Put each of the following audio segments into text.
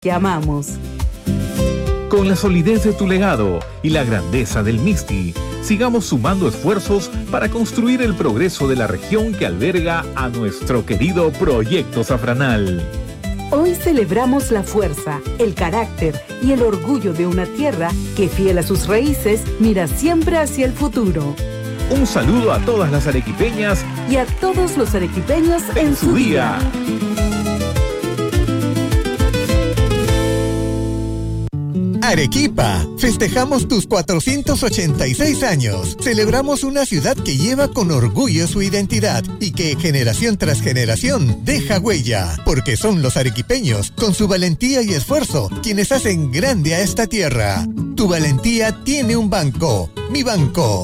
que amamos. Con la solidez de tu legado y la grandeza del Misti, sigamos sumando esfuerzos para construir el progreso de la región que alberga a nuestro querido Proyecto Safranal. Hoy celebramos la fuerza, el carácter y el orgullo de una tierra que, fiel a sus raíces, mira siempre hacia el futuro. Un saludo a todas las arequipeñas y a todos los arequipeños en su día. Arequipa, festejamos tus 486 años. Celebramos una ciudad que lleva con orgullo su identidad y que generación tras generación deja huella, porque son los arequipeños, con su valentía y esfuerzo, quienes hacen grande a esta tierra. Tu valentía tiene un banco, Mi Banco.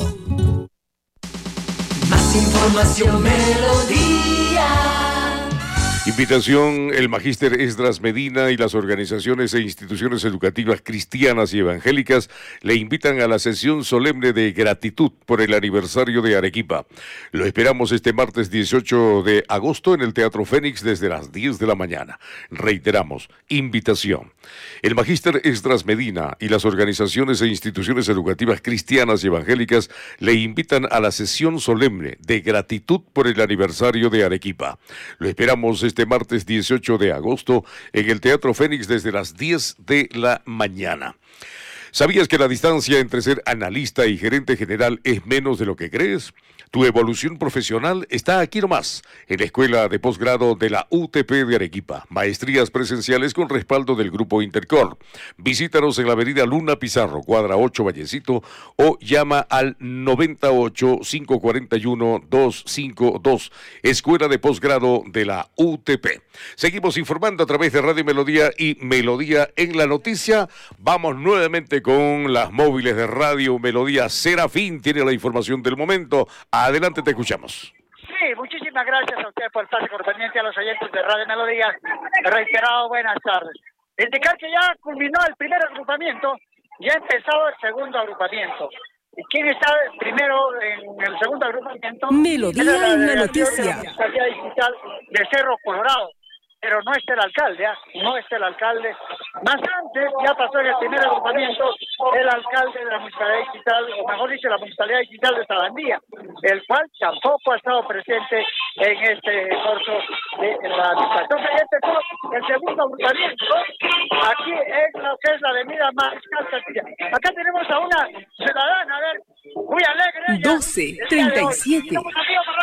Más información, Melodía. Invitación, el Magíster Esdras Medina y las organizaciones e instituciones educativas cristianas y evangélicas le invitan a la sesión solemne de gratitud por el aniversario de Arequipa. Lo esperamos este martes 18 de agosto en el Teatro Fénix desde las 10 de la mañana. Reiteramos, invitación. El Magíster Esdras Medina y las organizaciones e instituciones educativas cristianas y evangélicas le invitan a la sesión solemne de gratitud por el aniversario de Arequipa. Lo esperamos este martes 18 de agosto en el Teatro Fénix desde las 10 de la mañana. ¿Sabías que la distancia entre ser analista y gerente general es menos de lo que crees? Tu evolución profesional está aquí nomás, en la Escuela de Posgrado de la UTP de Arequipa. Maestrías presenciales con respaldo del Grupo Intercor. Visítanos en la avenida Luna Pizarro, cuadra 8 Vallecito, o llama al 98-541-252. Escuela de Posgrado de la UTP. Seguimos informando a través de Radio Melodía y Melodía en la Noticia. Vamos nuevamente con las móviles de Radio Melodía. Serafín tiene la información del momento. Adelante, te escuchamos. Sí, muchísimas gracias a usted por el pase correspondiente a los oyentes de Radio Melodía. Reiterado, buenas tardes. Indicar que ya culminó el primer agrupamiento, ya ha empezado el segundo agrupamiento. ¿Y quién está primero en el segundo agrupamiento? Melodía en la Noticia. La Municipalidad Digital de Cerro Colorado. Pero no está el alcalde, no está el alcalde. Más antes, ya pasó en el primer agrupamiento, el alcalde de la Municipalidad Digital, o mejor dicho, la Municipalidad Digital de Sabandía, el cual tampoco ha estado presente en este curso de la administración. Entonces, este fue el segundo agrupamiento, aquí en lo que es la avenida Mariscal Castilla. Acá tenemos a una ciudadana, a ver, muy alegre. 12:37. Buenas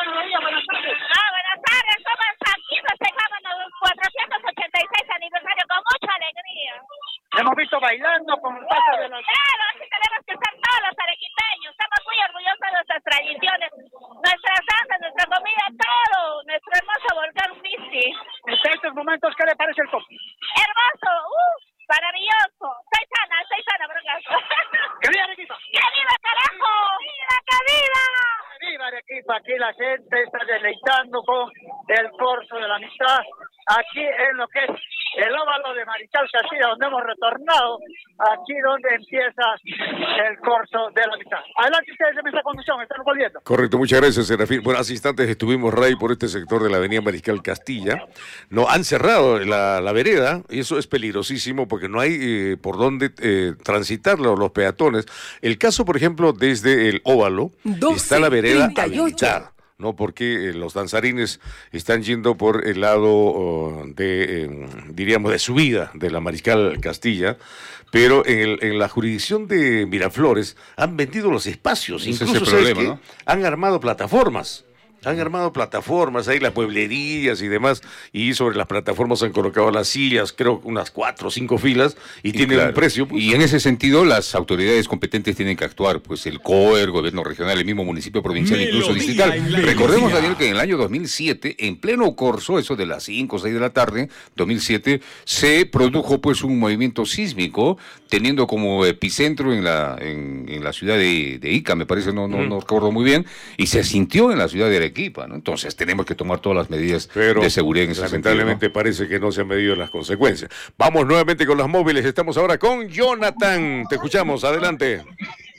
tardes, somos aquí, festejamos los 486 aniversario con mucha alegría. Hemos visto bailando con el paso de los... Claro, así tenemos que estar todos los arequipeños. Estamos muy orgullosos de nuestras tradiciones, nuestras danzas, nuestra comida, todo, nuestro hermoso volcán Misti. En estos momentos, ¿qué le parece el copo? Hermoso, maravilloso. Estoy sana, brocazo. ¡Que viva Arequipa! ¡Que viva, carajo! ¡Viva, que viva! ¡Viva Arequipa! Aquí la gente está deleitando con el curso de la amistad. Aquí en lo que es el óvalo de Mariscal Castilla, donde hemos retornado, aquí donde empieza el curso de la amistad. Adelante ustedes en esta conducción, están volviendo. Correcto, muchas gracias, Serafín. Bueno, hace instantes estuvimos, Ray, por este sector de la avenida Mariscal Castilla. No, han cerrado la vereda, y eso es peligrosísimo porque no hay por dónde transitar los peatones. El caso, por ejemplo, desde el óvalo, está la vereda habilitada. No, porque los danzarines están yendo por el lado diríamos, de subida de la Mariscal Castilla, pero en la jurisdicción de Miraflores han vendido los espacios, incluso ese problema, ¿no? Han armado plataformas. Ahí las mueblerías y demás, y sobre las plataformas han colocado las sillas, creo unas 4 o 5 filas, y tienen un precio. Pues. Y en ese sentido, las autoridades competentes tienen que actuar, pues el COE, el gobierno regional, el mismo municipio provincial, incluso distrital. Recordemos, Daniel, que en el año 2007, en pleno corso, eso de las 5 o 6 de la tarde, 2007, se produjo pues un movimiento sísmico, teniendo como epicentro en la ciudad de Ica, me parece, no recuerdo muy bien, y se sintió en la ciudad de Arequipa, ¿no? Entonces tenemos que tomar todas las medidas de seguridad en ese sentido. Lamentablemente parece que no se han medido las consecuencias. Vamos nuevamente con las móviles, estamos ahora con Jonathan, te escuchamos, adelante.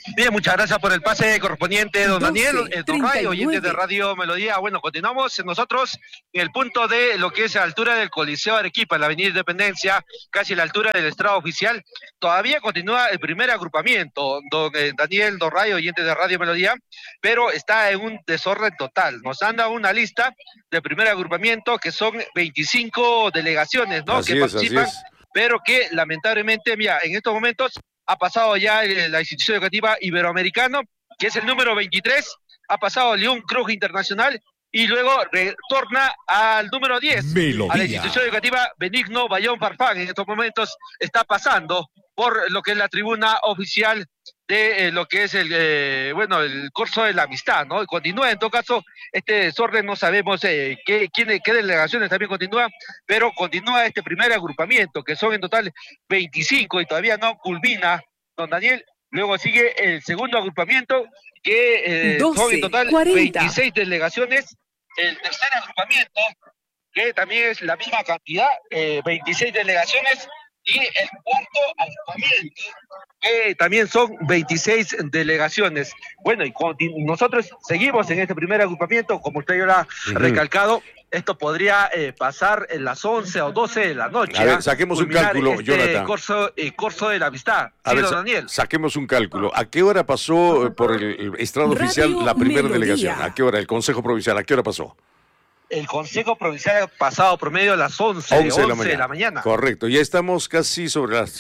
Bien, muchas gracias por el pase correspondiente, don Daniel, don Ray, oyentes de Radio Melodía. Bueno, continuamos nosotros en el punto de lo que es a la altura del Coliseo Arequipa, en la Avenida Independencia, casi a la altura del estrado oficial. Todavía continúa el primer agrupamiento, don Daniel, don Ray, oyentes de Radio Melodía, pero está en un desorden total. Nos han dado una lista del primer agrupamiento, que son 25 delegaciones, ¿no? Que participan, pero que lamentablemente, mira, en estos momentos ha pasado ya la institución educativa Iberoamericano, que es el número 23, ha pasado León Cruz Internacional y luego retorna al número 10, Melodía. A la institución educativa Benigno Bayón Farfán. En estos momentos está pasando por lo que es la tribuna oficial de lo que es el curso de la amistad, ¿no? Y continúa, en todo caso, este desorden, no sabemos qué delegaciones también continúan, pero continúa este primer agrupamiento, que son en total 25 y todavía no culmina, don Daniel. Luego sigue el segundo agrupamiento, que 12, son en total 40. 26 delegaciones. El tercer agrupamiento, que también es la misma cantidad, 26 delegaciones. Y el cuarto agrupamiento, que también son 26 delegaciones. Bueno, y nosotros seguimos en este primer agrupamiento, como usted ya lo ha recalcado. Esto podría pasar en las 11 o 12 de la noche. A ver, saquemos un cálculo, Jonathan. Curso de la amistad. A ver, Daniel. Saquemos un cálculo. ¿A qué hora pasó por el estrado oficial la primera delegación? ¿A qué hora? El Consejo Provincial, ¿a qué hora pasó? El Consejo Provincial ha pasado promedio a las 11 de la mañana. Correcto, ya estamos casi sobre las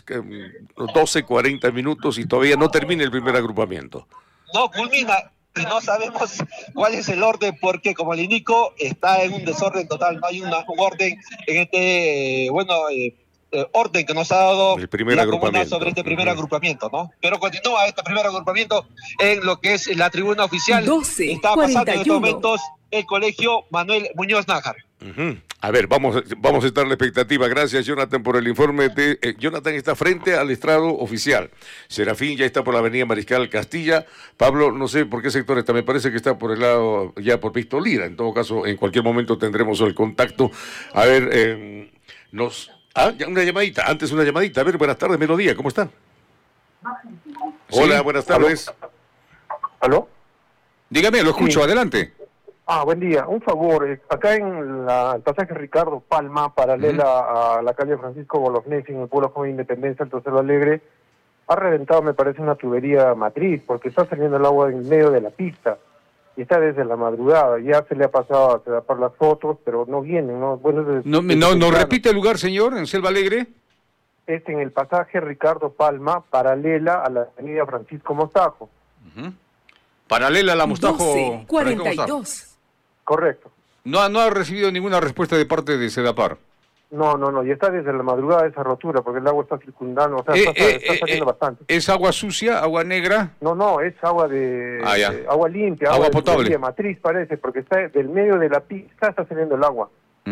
12:40 minutos y todavía no termina el primer agrupamiento. No culmina y no sabemos cuál es el orden, porque como le indico, está en un desorden total. No hay un orden en este, orden que nos ha dado el primer agrupamiento sobre este primer agrupamiento, ¿no? Pero continúa este primer agrupamiento en lo que es la tribuna oficial. 12, está 41. Pasando en estos momentos el colegio Manuel Muñoz Nájar. A ver, vamos a estar en la expectativa. Gracias, Jonathan, por el informe. Jonathan está frente al estrado oficial. Serafín ya está por la avenida Mariscal Castilla. Pablo, no sé por qué sector está. Me parece que está por el lado, ya por Pistolira. En todo caso, en cualquier momento tendremos el contacto. A ver, ya una llamadita. Antes una llamadita. A ver, buenas tardes, Melodía. ¿Cómo están? ¿Sí? Hola, buenas tardes. ¿Aló? Dígame, lo escucho. Sí. Adelante. Buen día. Un favor, acá en el pasaje Ricardo Palma, paralela a la calle Francisco Bolognesi, en el pueblo joven Independencia, el Tercero Alegre, ha reventado, me parece, una tubería matriz, porque está saliendo el agua en medio de la pista, y está desde la madrugada. Ya se le ha pasado a tapar las fotos, pero no vienen, ¿no? Bueno, no repite el lugar, señor, en Selva Alegre. En el pasaje Ricardo Palma, paralela a la avenida Francisco Mostajo. Paralela a la Mostajo. 12:42. Correcto. No ha recibido ninguna respuesta de parte de Sedapar. No, y está desde la madrugada esa rotura, porque el agua está circundando, o sea, está saliendo bastante. ¿Es agua sucia, agua negra? No, es agua agua limpia, agua potable. De matriz parece, porque está del medio de la pista, está saliendo el agua.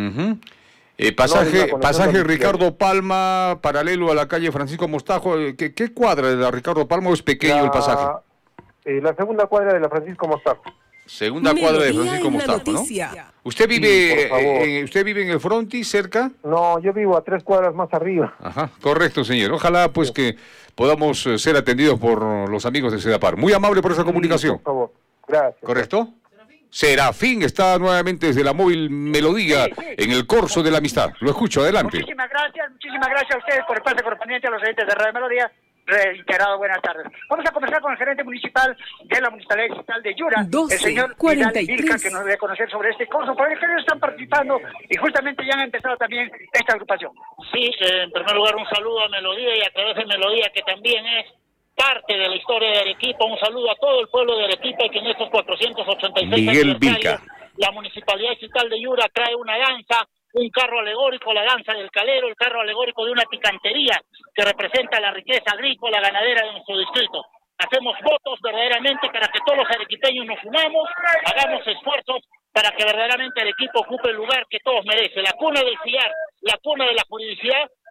Pasaje Ricardo Palma, paralelo a la calle Francisco Mostajo. ¿Qué cuadra de la Ricardo Palma o es pequeño el pasaje? La segunda cuadra de la Francisco Mostajo. Segunda cuadra de Francisco Mostajo, ¿no? ¿Usted vive en el Frontis, cerca? No, yo vivo a 3 cuadras más arriba. Ajá, correcto, señor. Ojalá, pues, que podamos ser atendidos por los amigos de Sedapar. Muy amable por esa comunicación. Por favor, gracias. ¿Correcto? Serafín está nuevamente desde la móvil Melodía en el Corso de la Amistad. Lo escucho, adelante. Muchísimas gracias a ustedes por el pase correspondiente a los oyentes de Radio Melodía. Reiterado, buenas tardes. Vamos a conversar con el gerente municipal de la Municipalidad Distrital de Yura, el señor Vidal Vilca, que nos debe conocer sobre este curso, por el que ellos están participando y justamente ya han empezado también esta agrupación. Sí, en primer lugar un saludo a Melodía y a través de Melodía, que también es parte de la historia de Arequipa. Un saludo a todo el pueblo de Arequipa, y que en estos 486 Miguel Vilca, la Municipalidad Distrital de Yura trae una danza, un carro alegórico, la danza del calero, el carro alegórico de una picantería que representa la riqueza agrícola, ganadera de nuestro distrito. Hacemos votos verdaderamente para que todos los arequipeños nos unamos, hagamos esfuerzos para que verdaderamente Arequipa ocupe el lugar que todos merecen, la cuna del sillar, la cuna de la juridicidad,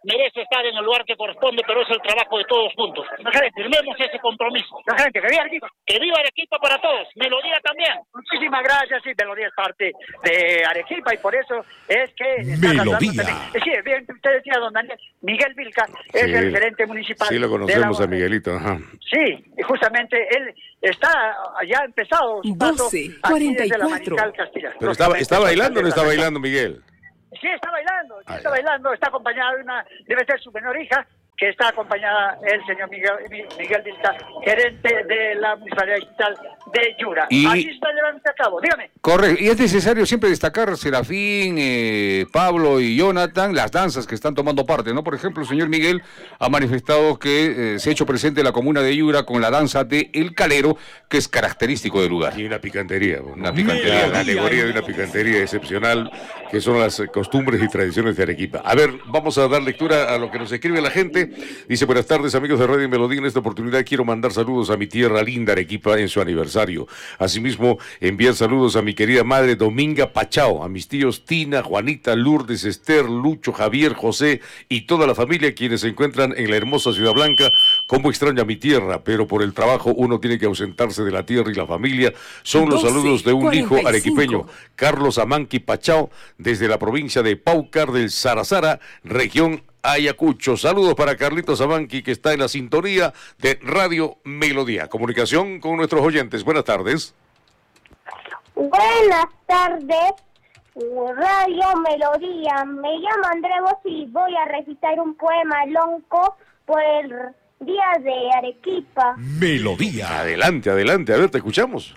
merece estar en el lugar que corresponde, pero es el trabajo de todos juntos. Firmemos ese compromiso. La gente, que viva Arequipa. Que viva Arequipa para todos. Melodía también. Muchísimas gracias, sí, Melodía es parte de Arequipa y por eso es que... Melodía. Sí, bien, usted decía, don Daniel, Miguel Vilca es el gerente municipal. Sí, lo conocemos a Miguelito, ajá. Sí, y justamente él está ya empezado su paso aquí desde la Mariscal Castilla. Pero está bailando o no está bailando, Miguel? Sí, está bailando, está acompañada de debe ser su menor hija, que está acompañada el señor Miguel Vilca, gerente de la Municipalidad Digital de Yura. Y... Así está llevándose a cabo, dígame. Correcto, y es necesario siempre destacar, Serafín, Pablo y Jonathan, las danzas que están tomando parte, ¿no? Por ejemplo, el señor Miguel ha manifestado que se ha hecho presente en la comuna de Yura con la danza de El Calero, que es característico del lugar. Y una picantería, ¿no? Una picantería. La alegoría de una picantería excepcional, que son las costumbres y tradiciones de Arequipa. A ver, vamos a dar lectura a lo que nos escribe la gente. Dice, buenas tardes, amigos de Radio Melodía. En esta oportunidad quiero mandar saludos a mi tierra linda Arequipa en su aniversario. Asimismo, enviar saludos a mi querida madre Dominga Pachao, a mis tíos Tina, Juanita, Lourdes, Esther, Lucho, Javier, José y toda la familia quienes se encuentran en la hermosa Ciudad Blanca. Cómo extraña mi tierra, pero por el trabajo uno tiene que ausentarse de la tierra y la familia. Son los saludos de un hijo arequipeño, Carlos Amanqui Pachao, desde la provincia de Paucar del Sarazara, región Ayacucho. Saludos para Carlitos Amanqui, que está en la sintonía de Radio Melodía. Comunicación con nuestros oyentes. Buenas tardes. Buenas tardes, Radio Melodía. Me llamo André Bossi y voy a recitar un poema lonco por el Día de Arequipa. Melodía. Adelante, adelante. A ver, te escuchamos.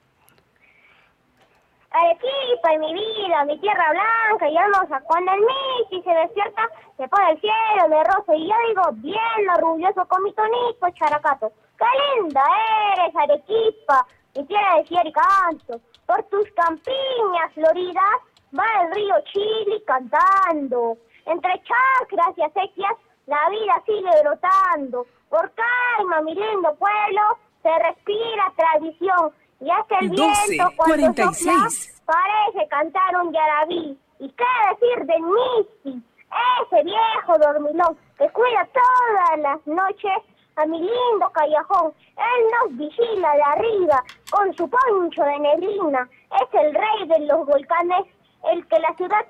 Arequipa y mi vida, mi tierra blanca y hermosa. Cuando el Michi se despierta, se pone el cielo de rosa y yo digo, bien orgulloso con mi tonito characato. ¡Qué linda eres, Arequipa, mi tierra de cielo y canto! Por tus campiñas floridas va el río Chili cantando. Entre chacras y acequias la vida sigue brotando. Por Caima, mi lindo pueblo, se respira tradición. Y hasta el viento cuando sopla parece cantar un yarabí. ¿Y qué decir del Misti, ese viejo dormilón que cuida todas las noches a mi lindo callejón? Él nos vigila de arriba con su poncho de neblina. Es el rey de los volcanes, el que la ciudad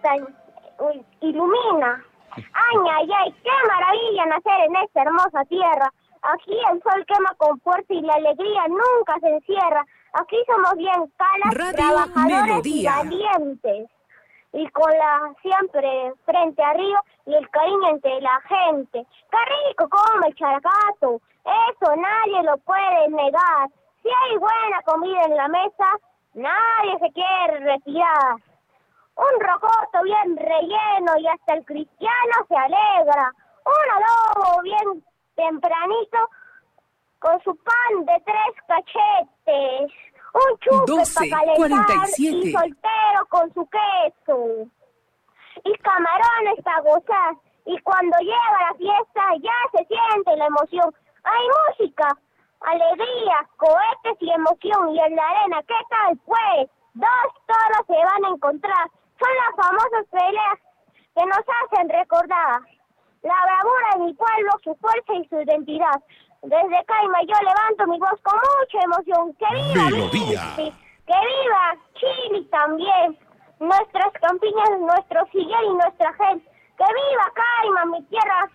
ilumina. Ay, ay, ay, qué maravilla nacer en esta hermosa tierra. Aquí el sol quema con fuerza y la alegría nunca se encierra. Aquí somos bien calas, trabajadores y valientes. Y con la siempre frente arriba y el cariño entre la gente. ¡Qué rico come el characato! Eso nadie lo puede negar. Si hay buena comida en la mesa, nadie se quiere retirar. Un rocoto bien relleno y hasta el cristiano se alegra. Un adobo bien tempranito con su pan de 3 cachetes, un chupe para calentar y soltero con su queso, y camarones para gozar, y cuando llega la fiesta ya se siente la emoción. Hay música, alegría, cohetes y emoción, y en la arena, ¿qué tal pues? 2 toros se van a encontrar, son las famosas peleas que nos hacen recordar la bravura de mi pueblo, su fuerza y su identidad. Desde Caima yo levanto mi voz con mucha emoción. ¡Que viva Melodía! ¡Que viva Chile también! Nuestras campiñas, nuestro sillón y nuestra gente. ¡Que viva Caima, mi tierra!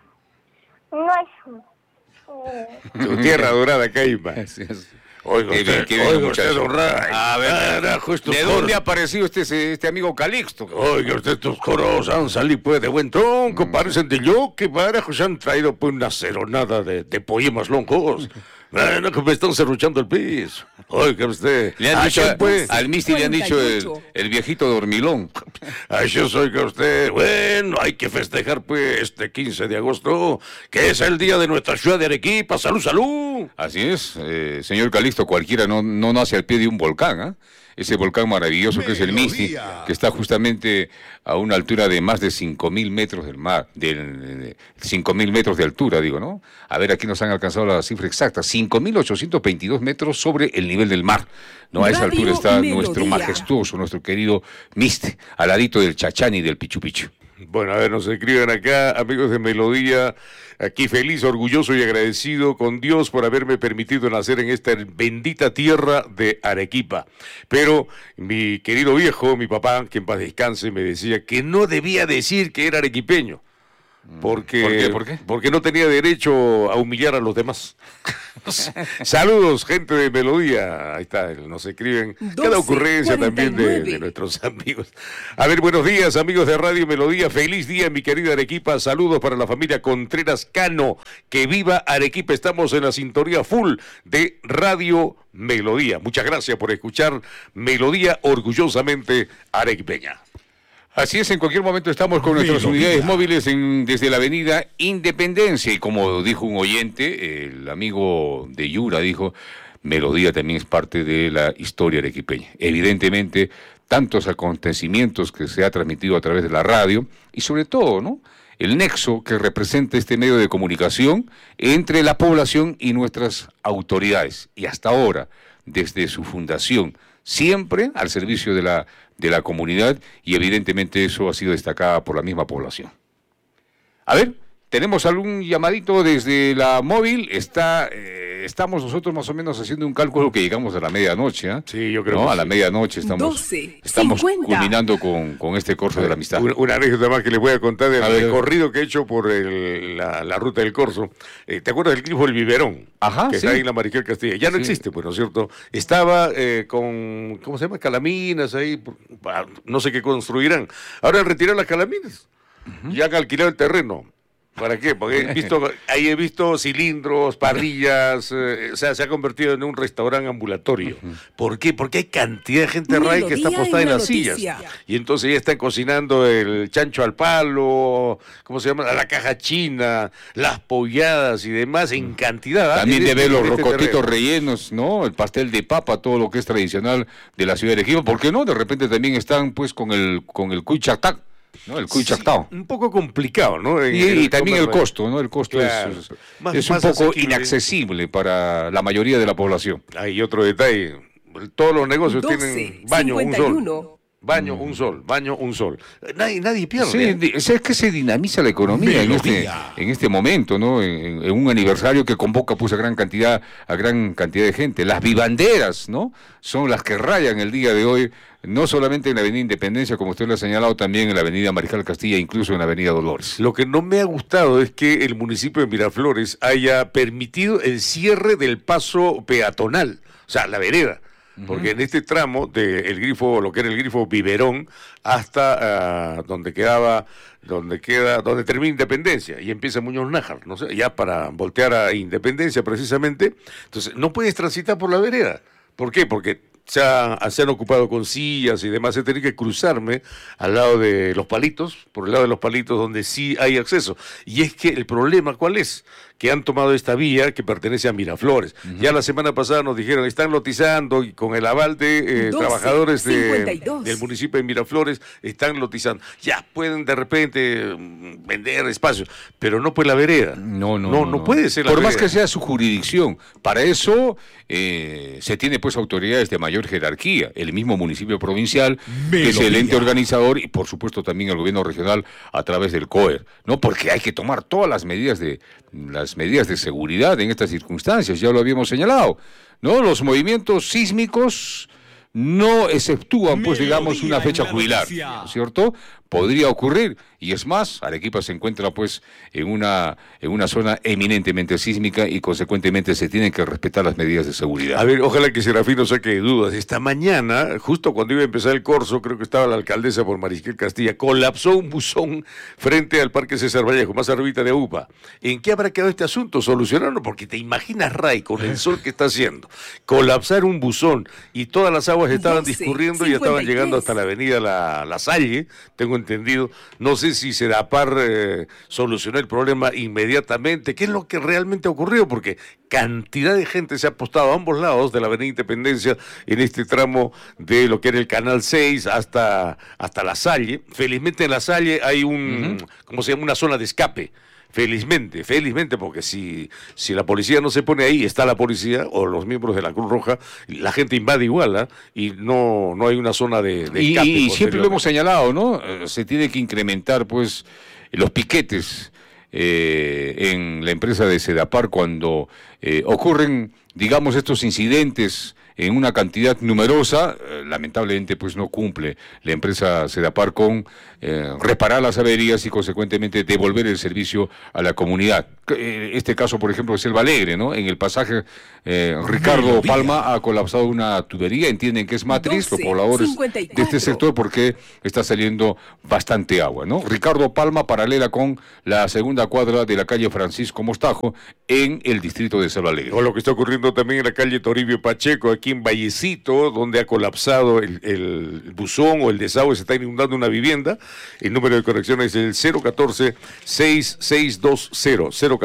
Tu tierra dorada, Caima. Oiga usted, honrada. A ver, ¿de dónde ha aparecido este amigo Calixto? Oiga usted, estos coros han salido pues de buen tronco, parecen de yo que barajo se han traído pues una ceronada de poemas longos. Bueno, que me están cerruchando el piso. Oiga usted. Le han dicho al Misti le han dicho el viejito dormilón. Yo soy que usted. Bueno, hay que festejar pues este 15 de agosto, que es el día de nuestra ciudad de Arequipa. ¡Salud, salud! Así es, señor Calixto, cualquiera no nace al pie de un volcán, ¿ah? Ese volcán maravilloso que es el Misti, que está justamente a una altura de más de 5.000 metros del mar, 5.000 metros de altura, digo, ¿no? A ver, aquí nos han alcanzado la cifra exacta, 5.822 metros sobre el nivel del mar, ¿no? A esa altura está nuestro majestuoso, nuestro querido Misti, al ladito del Chachán y del Pichu Pichu. Bueno, a ver, nos escriben acá, amigos de Melodía, aquí feliz, orgulloso y agradecido con Dios por haberme permitido nacer en esta bendita tierra de Arequipa. Pero mi querido viejo, mi papá, que en paz descanse, me decía que no debía decir que era arequipeño. Porque, ¿Por qué? Porque no tenía derecho a humillar a los demás. Saludos, gente de Melodía. Ahí está, nos escriben cada ocurrencia también de nuestros amigos. A ver, buenos días, amigos de Radio Melodía. Feliz día, mi querida Arequipa. Saludos para la familia Contreras Cano. Que viva Arequipa. Estamos en la sintonía full de Radio Melodía. Muchas gracias por escuchar Melodía, orgullosamente arequipeña. Así es, en cualquier momento estamos con nuestras unidades móviles desde la avenida Independencia. Y como dijo un oyente, el amigo de Yura dijo, Melodía también es parte de la historia arequipeña. Evidentemente, tantos acontecimientos que se ha transmitido a través de la radio y sobre todo, ¿no?, el nexo que representa este medio de comunicación entre la población y nuestras autoridades. Y hasta ahora, desde su fundación, siempre al servicio de la comunidad, y evidentemente eso ha sido destacado por la misma población. A ver, tenemos algún llamadito desde la móvil. Estamos nosotros más o menos haciendo un cálculo que llegamos a la medianoche, ¿eh? Sí, yo creo que a la medianoche estamos culminando con este corso de la amistad. Una anécdota más que les voy a contar del recorrido que he hecho por la ruta del Corso. ¿Te acuerdas del grifo del Biberón? Ajá, que está ahí en la Mariquel Castilla. Ya no existe, pues, ¿no es cierto? Estaba con, ¿cómo se llama? Calaminas ahí, no sé qué construirán. Ahora han retirado las calaminas y han alquilado el terreno. ¿Para qué? Porque he visto cilindros, parrillas, o sea, se ha convertido en un restaurante ambulatorio. ¿Por qué? Porque hay cantidad de gente ray que está apostada en las sillas. Y entonces ya están cocinando el chancho al palo, ¿cómo se llama? La caja china, las polladas y demás en cantidad. También de ver los rocotitos rellenos, ¿no? El pastel de papa, todo lo que es tradicional de la ciudad de Arequipa. ¿Por qué no? De repente también están pues con el cuy chactac. ¿No? El cuy chactao. Un poco complicado, ¿no? Y también el costo, ¿no? El costo es un poco inaccesible para la mayoría de la población. Hay otro detalle. Todos los negocios tienen baño, 51. Baño, un sol, baño, un sol. Nadie pierde. Sí, es que se dinamiza la economía en este momento, ¿no? En un aniversario que convoca pues a gran cantidad de gente. Las vivanderas, ¿no? Son las que rayan el día de hoy, no solamente en la Avenida Independencia, como usted lo ha señalado, también en la Avenida Mariscal Castilla, incluso en la Avenida Dolores. Lo que no me ha gustado es que el municipio de Miraflores haya permitido el cierre del paso peatonal, o sea, la vereda. Porque en este tramo del grifo, lo que era el grifo Biberón, hasta donde termina Independencia y empieza Muñoz Nájar, no sé, ya para voltear a Independencia precisamente. Entonces, no puedes transitar por la vereda. ¿Por qué? Porque se han ocupado con sillas y demás. He tenido que cruzarme al lado de los palitos, por el lado de los palitos donde sí hay acceso. Y es que el problema, ¿cuál es? Que han tomado esta vía que pertenece a Miraflores. Ya la semana pasada nos dijeron, están lotizando y con el aval de trabajadores del municipio de Miraflores, están lotizando. Ya pueden de repente vender espacios, pero no pues la vereda. No puede ser la vereda. Por más que sea su jurisdicción. Para eso se tiene pues autoridades de mayor jerarquía, el mismo municipio provincial, que es el ente organizador, y por supuesto también el gobierno regional a través del COER, ¿no? Porque hay que tomar todas las medidas de seguridad en estas circunstancias, ya lo habíamos señalado, ¿no? Los movimientos sísmicos no exceptúan, pues digamos, una fecha jubilar, ¿no es cierto? Podría ocurrir, y es más, Arequipa se encuentra pues en una zona eminentemente sísmica y consecuentemente se tienen que respetar las medidas de seguridad. A ver, ojalá que Serafín no saque de dudas. Esta mañana, justo cuando iba a empezar el corso, creo que estaba la alcaldesa por Mariscal Castilla, colapsó un buzón frente al Parque César Vallejo, más arribita de UPA. ¿En qué habrá quedado este asunto? Solucionarlo, porque te imaginas, Ray, con el sol que está haciendo, colapsar un buzón y todas las aguas estaban discurriendo y estaban llegando hasta la avenida La Salle, tengo entendido. No sé si Sedapar solucionó el problema inmediatamente. ¿Qué es lo que realmente ocurrió? Porque cantidad de gente se ha apostado a ambos lados de la Avenida Independencia en este tramo de lo que era el Canal 6 hasta La Salle. Felizmente en La Salle hay ¿cómo se llama? Una zona de escape. Felizmente, porque si la policía no se pone ahí, está la policía o los miembros de la Cruz Roja, la gente invade igual, ¿eh? Y no hay una zona de escape. Y siempre lo hemos señalado, ¿no? Se tiene que incrementar, pues, los piquetes en la empresa de Sedapar cuando ocurren, digamos, estos incidentes en una cantidad numerosa. Lamentablemente pues no cumple la empresa Sedapar con reparar las averías y consecuentemente devolver el servicio a la comunidad. Este caso, por ejemplo, es Selva Alegre, ¿no? En el pasaje Ricardo Palma ha colapsado una tubería, entienden que es matriz, los pobladores de este sector, porque está saliendo bastante agua, ¿no? Ricardo Palma, paralela con la segunda cuadra de la calle Francisco Mostajo en el distrito de Selva Alegre. O lo que está ocurriendo también en la calle Toribio Pacheco, aquí en Vallecito, donde ha colapsado el buzón o el desagüe, se está inundando una vivienda. El número de conexión es el 014-6620,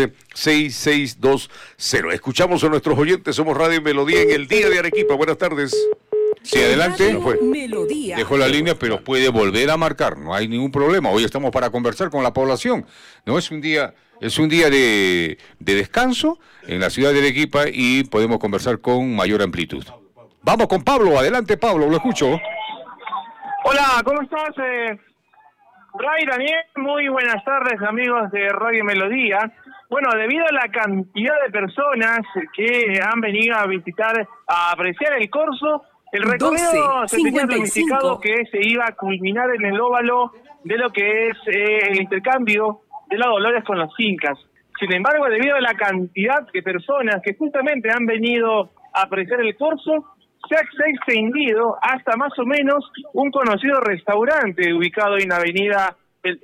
014-6620. Escuchamos a nuestros oyentes, somos Radio Melodía en el día de Arequipa. Buenas tardes. Sí, adelante. No fue. Dejó la línea, pero puede volver a marcar, no hay ningún problema. Hoy estamos para conversar con la población. No es un día de descanso en la ciudad de Arequipa y podemos conversar con mayor amplitud. Vamos con Pablo, adelante Pablo, lo escucho. Hola, ¿cómo estás? Ray, Daniel, muy buenas tardes, amigos de Radio Melodía. Bueno, debido a la cantidad de personas que han venido a visitar, a apreciar el corso, el recorrido se tenía planificado que se iba a culminar en el óvalo de lo que es el intercambio de la Dolores con los incas. Sin embargo, debido a la cantidad de personas que justamente han venido a apreciar el corso, se ha extendido hasta más o menos un conocido restaurante ubicado en la avenida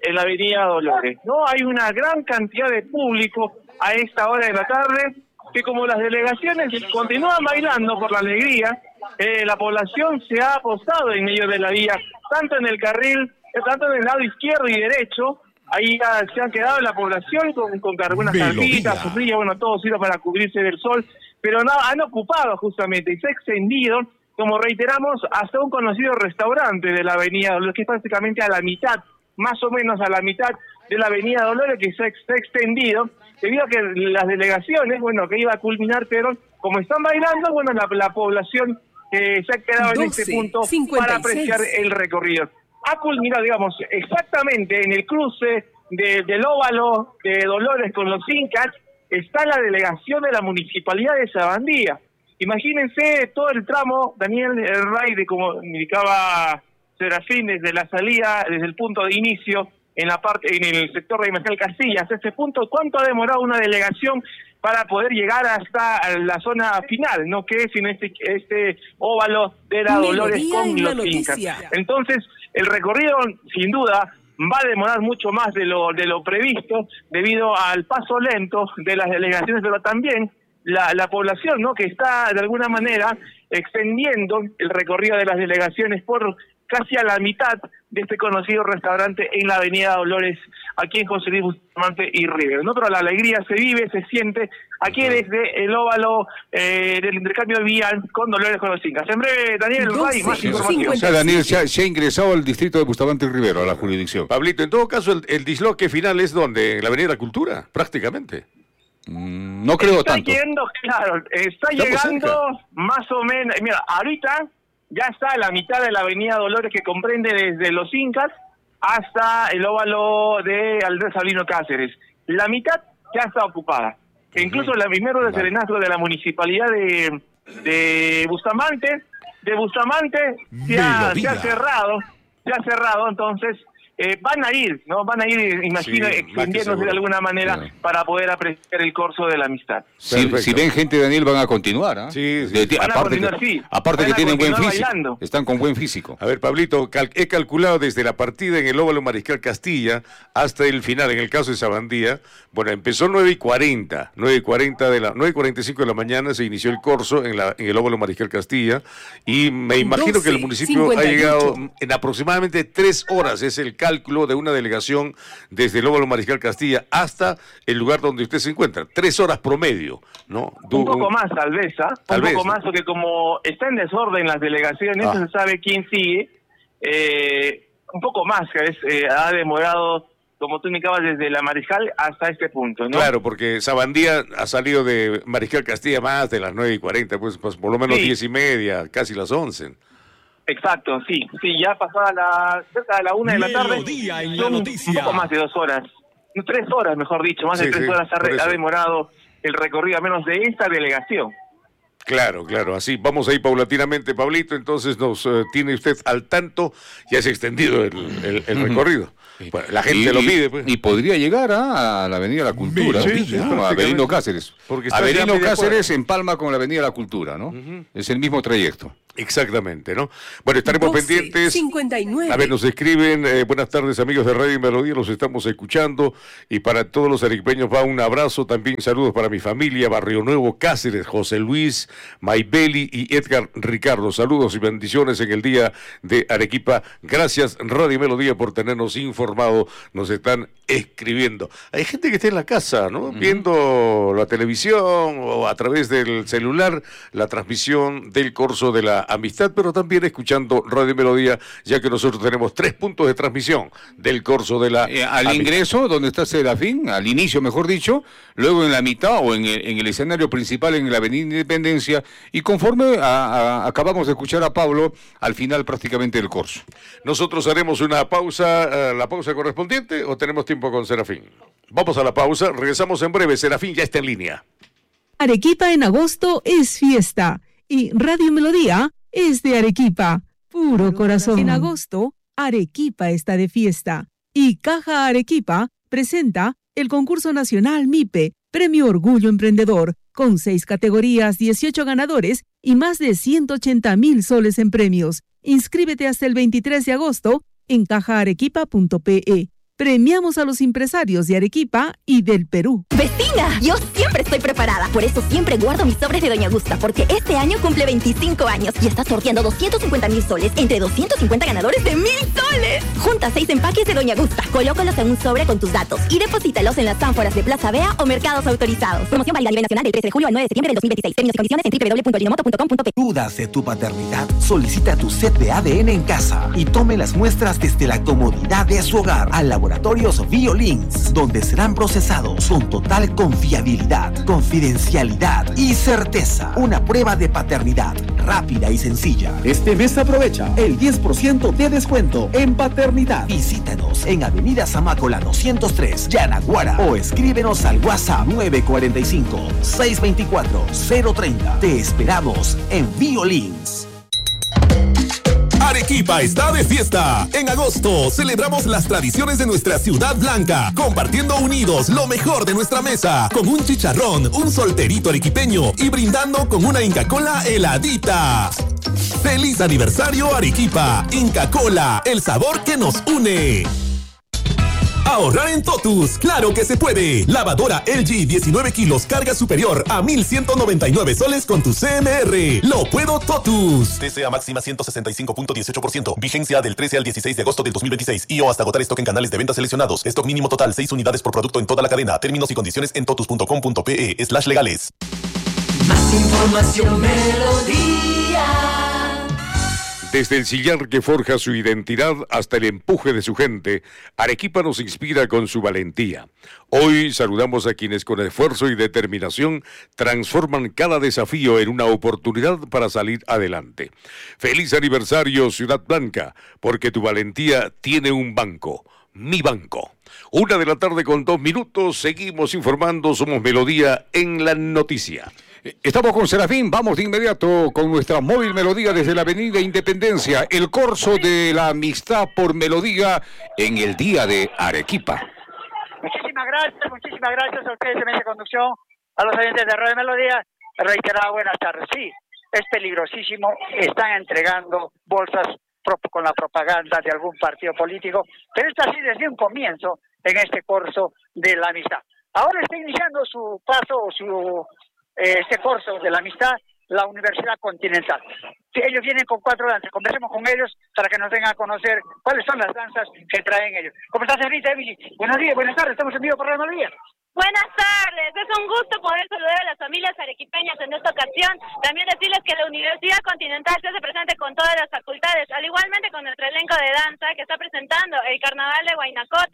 Dolores. No hay una gran cantidad de público a esta hora de la tarde, que como las delegaciones continúan bailando por la alegría, la población se ha apostado en medio de la vía, tanto en el carril, tanto en el lado izquierdo y derecho. Ahí se han quedado la población con algunas carpitas, sombrillas, bueno, todo sirve para cubrirse del sol, pero no, han ocupado justamente y se ha extendido, como reiteramos, hasta un conocido restaurante de la avenida Dolores, que es prácticamente a la mitad, más o menos a la mitad de la avenida Dolores, que se ha extendido, debido a que las delegaciones, bueno, que iba a culminar, pero como están bailando, bueno, la población se ha quedado en este punto para apreciar el recorrido. Ha culminado, digamos, exactamente en el cruce del óvalo de Dolores con los incas, está la delegación de la Municipalidad de Sabandía. Imagínense todo el tramo, Daniel Ray, de como indicaba Serafín, desde la salida, desde el punto de inicio, en el sector de Marcial Castilla, hasta ese punto, ¿cuánto ha demorado una delegación para poder llegar hasta la zona final, no que es en este óvalo de la Dolores con los incas? Entonces, el recorrido, sin duda, va a demorar mucho más de lo previsto, debido al paso lento de las delegaciones, pero también la población, ¿no?, que está de alguna manera extendiendo el recorrido de las delegaciones por casi a la mitad de este conocido restaurante en la avenida Dolores, aquí en José Luis Bustamante y Rivero, ¿no? Pero la alegría se vive, se siente aquí desde el óvalo del intercambio vial con Dolores con los incas. En breve, Daniel Ray, más información. O sea, Daniel se ha ingresado al distrito de Bustamante y Rivero, a la jurisdicción. Pablito, en todo caso, el disloque final es donde, en la avenida Cultura, prácticamente. No creo tanto. Está llegando más o menos. Mira, ahorita ya está a la mitad de la avenida Dolores, que comprende desde los incas hasta el óvalo de Andrés Sabino Cáceres. La mitad ya está ocupada. Incluso el primero de serenazgo de la municipalidad de Bustamante, se ha cerrado, entonces van a ir, imagino, extendiéndose de alguna manera para poder apreciar el corso de la amistad. Si ven gente, Daniel, van a continuar, ¿eh? Sí. Aparte que tienen buen físico, bailando. Están con buen físico. A ver, Pablito, he calculado desde la partida en el óvalo Mariscal Castilla hasta el final, en el caso de Sabandía. Bueno, empezó 9:45 de la mañana, se inició el corso en el óvalo Mariscal Castilla, y me imagino que el municipio ha llegado en aproximadamente 3 horas, es el cálculo de una delegación desde el óvalo Mariscal Castilla hasta el lugar donde usted se encuentra. 3 horas promedio, ¿no? Un poco más, tal vez, más, porque como está en desorden las delegaciones, no se sabe quién sigue, un poco más, ha demorado como tú indicabas, desde la Mariscal hasta este punto, ¿no? Claro, porque Sabandía ha salido de Mariscal Castilla más de las 9:40, pues por lo menos 10:30, casi las 11. Exacto, sí, ya pasada cerca de la 1 de la tarde, un poco más de 2 horas, 3 horas mejor dicho, más de 3 horas ha demorado el recorrido, a menos de esta delegación. Claro, así vamos a ir paulatinamente, Pablito, entonces nos tiene usted al tanto, ya se ha extendido el recorrido. Bueno, la gente lo pide, pues. Y podría llegar a la Avenida La Cultura, a Avelino Cáceres. Avelino Cáceres empalma con la Avenida La Cultura, ¿no? Es el mismo trayecto. Exactamente, ¿no? Bueno, estaremos pendientes. 59. A ver, nos escriben, buenas tardes amigos de Radio Melodía, los estamos escuchando, y para todos los arequipeños va un abrazo, también saludos para mi familia, Barrio Nuevo, Cáceres, José Luis, Maybeli y Edgar Ricardo, saludos y bendiciones en el día de Arequipa, gracias Radio Melodía por tenernos informado, nos están escribiendo. Hay gente que está en la casa, ¿no? Viendo la televisión o a través del celular, la transmisión del Corso de la Amistad, pero también escuchando Radio Melodía, ya que nosotros tenemos 3 puntos de transmisión del Corso de la al Amistad. Ingreso, donde está Serafín, al inicio mejor dicho, luego en la mitad o en el escenario principal en la Avenida Independencia, y conforme acabamos de escuchar a Pablo, al final prácticamente del Corso. Nosotros haremos una pausa, la pausa correspondiente, o tenemos tiempo con Serafín. Vamos a la pausa, regresamos en breve. Serafín ya está en línea. Arequipa en agosto es fiesta y Radio Melodía es de Arequipa, puro corazón. En agosto, Arequipa está de fiesta y Caja Arequipa presenta el concurso nacional MIPE, Premio Orgullo Emprendedor, con 6 categorías, 18 ganadores y más de 180,000 soles en premios. Inscríbete hasta el 23 de agosto en cajaarequipa.pe. Premiamos a los empresarios de Arequipa y del Perú. ¡Vecina! Yo siempre estoy preparada. Por eso siempre guardo mis sobres de Doña Gusta, porque este año cumple 25 años y está sorteando 250,000 soles entre 250 ganadores de 1,000 soles. Junta 6 empaques de Doña Gusta, colócalos en un sobre con tus datos y deposítalos en las ánforas de Plaza Vea o mercados autorizados. Promoción válida a nivel nacional del 13 de julio al 9 de septiembre del 2026. Términos y condiciones en www.ajinomoto.com.pe. ¿Dudas de tu paternidad? Solicita tu set de ADN en casa y tome las muestras desde la comodidad de su hogar al Laboratorios Biolins, donde serán procesados con total confiabilidad, confidencialidad y certeza. Una prueba de paternidad rápida y sencilla. Este mes aprovecha el 10% de descuento en paternidad. Visítanos en Avenida Zamácola 203, Yanaguara, o escríbenos al WhatsApp 945-624-030. Te esperamos en Biolins. Arequipa está de fiesta. En agosto celebramos las tradiciones de nuestra ciudad blanca, compartiendo unidos lo mejor de nuestra mesa, con un chicharrón, un solterito arequipeño y brindando con una Inca Kola heladita. ¡Feliz aniversario Arequipa! Inca Kola, el sabor que nos une. Ahorrar en Totus, claro que se puede. Lavadora LG 19 kilos, carga superior a 1,199 soles con tu CMR. Lo puedo Totus. TCA máxima 165.18%. Vigencia del 13 al 16 de agosto del 2026. Y o hasta agotar stock en canales de venta seleccionados. Stock mínimo total 6 unidades por producto en toda la cadena. Términos y condiciones en totus.com.pe/legales. Más información, Melodía. Desde el sillar que forja su identidad hasta el empuje de su gente, Arequipa nos inspira con su valentía. Hoy saludamos a quienes con esfuerzo y determinación transforman cada desafío en una oportunidad para salir adelante. Feliz aniversario, Ciudad Blanca, porque tu valentía tiene un banco. Mi banco. 1:02 p.m, seguimos informando, somos Melodía en la noticia. Estamos con Serafín, vamos de inmediato con nuestra móvil Melodía desde la Avenida Independencia, el Corso de la Amistad por Melodía en el día de Arequipa. Muchísimas gracias a ustedes de Media Conducción, a los oyentes de Radio Melodía, reiterada buenas tardes. Sí, es peligrosísimo, están entregando bolsas con la propaganda de algún partido político, pero esto así desde un comienzo en este Corso de la Amistad. Ahora está iniciando su paso, este Corso de la Amistad, la Universidad Continental. Ellos vienen con 4 danzas, conversemos con ellos para que nos den a conocer cuáles son las danzas que traen ellos. ¿Cómo estás, señorita Emily? Buenos días, buenas tardes, estamos en vivo por Radio Melodía. Buenas tardes, es un gusto poder saludar a las familias arequipeñas en esta ocasión. También decirles que la Universidad Continental se hace presente con todas las facultades, al igualmente con nuestro elenco de danza que está presentando el Carnaval de Huaynacotas.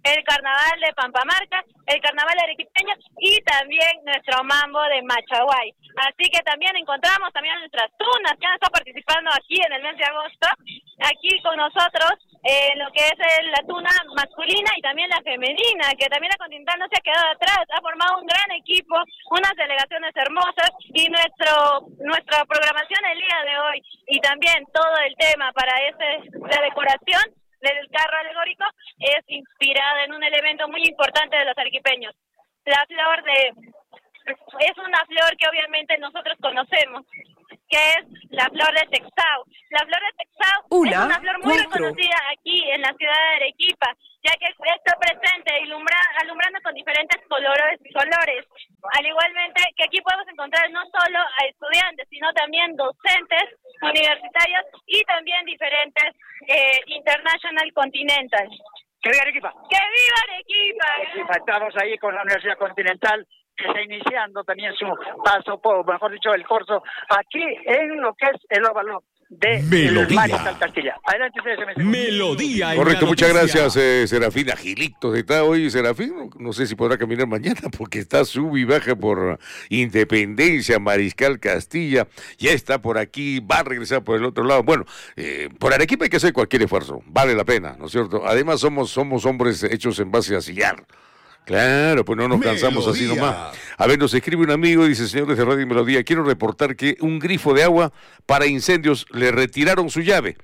el carnaval de Pampamarca, el carnaval arequipeño y también nuestro mambo de Machaguay. Así que también encontramos también a nuestras tunas que han estado participando aquí en el mes de agosto, aquí con nosotros, lo que es la tuna masculina y también la femenina, que también la Continental no se ha quedado atrás, ha formado un gran equipo, unas delegaciones hermosas y nuestra programación el día de hoy y también todo el tema para la decoración del carro alegórico es inspirada en un elemento muy importante de los arequipeños. La flor es una flor que obviamente nosotros conocemos, que es la flor de Texao. La flor de Texao es una flor muy reconocida aquí en la ciudad de Arequipa, ya que está presente alumbrando con diferentes colores. Al igualmente que aquí podemos encontrar no solo a estudiantes, sino también docentes, universitarios y también diferentes International Continental. ¡Que viva Arequipa! ¡Que viva Arequipa! Estamos ahí con la Universidad Continental, que está iniciando también su paso, mejor dicho, el curso, aquí en lo que es el óvalo de Mariscal Castilla. Adelante ustedes. Melodía. Correcto, muchas gracias, Serafín. Agilito está hoy, Serafín. No sé si podrá caminar mañana porque está sub y baja por Independencia, Mariscal Castilla. Ya está por aquí, va a regresar por el otro lado. Bueno, por Arequipa hay que hacer cualquier esfuerzo. Vale la pena, ¿no es cierto? Además somos hombres hechos en base a sillar. Claro, pues no nos cansamos así nomás. A ver, nos escribe un amigo, dice: señores de Radio Melodía, quiero reportar que un grifo de agua para incendios le retiraron su llave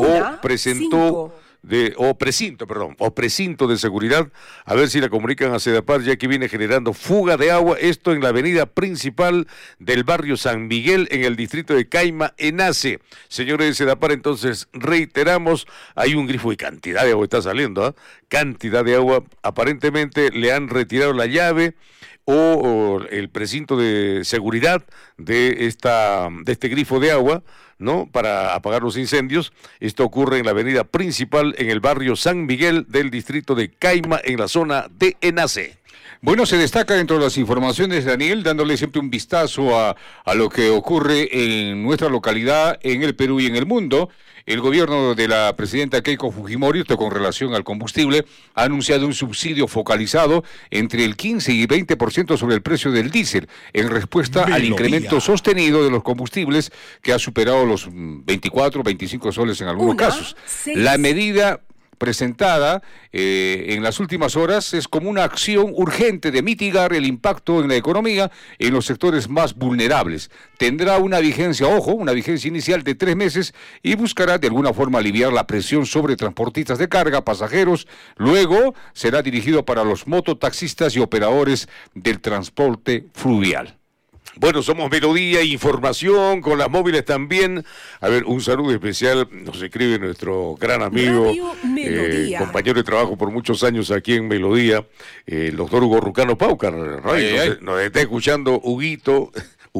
precinto de seguridad. A ver si la comunican a Sedapar, ya que viene generando fuga de agua, esto en la avenida principal del barrio San Miguel, en el distrito de Caima, Enace. Señores de Sedapar, entonces reiteramos, hay un grifo y cantidad de agua está saliendo, cantidad de agua, aparentemente le han retirado la llave o el precinto de seguridad de este grifo de agua, ¿no?, para apagar los incendios. Esto ocurre en la avenida principal en el barrio San Miguel del distrito de Caima, en la zona de Enace. Bueno, se destaca dentro de las informaciones, Daniel, dándole siempre un vistazo a lo que ocurre en nuestra localidad, en el Perú y en el mundo. El gobierno de la presidenta Keiko Fujimori, con relación al combustible, ha anunciado un subsidio focalizado entre el 15 y 20% sobre el precio del diésel, en respuesta al incremento sostenido de los combustibles, que ha superado los 24, 25 soles en algunos casos. La medida presentada en las últimas horas es como una acción urgente de mitigar el impacto en la economía en los sectores más vulnerables. Tendrá una vigencia inicial de 3 meses y buscará de alguna forma aliviar la presión sobre transportistas de carga, pasajeros. Luego será dirigido para los mototaxistas y operadores del transporte fluvial. Bueno, somos Melodía, información con las móviles también. A ver, un saludo especial, nos escribe nuestro gran amigo, compañero de trabajo por muchos años aquí en Melodía, el doctor Hugo Rucano Paucar. Nos está escuchando Huguito,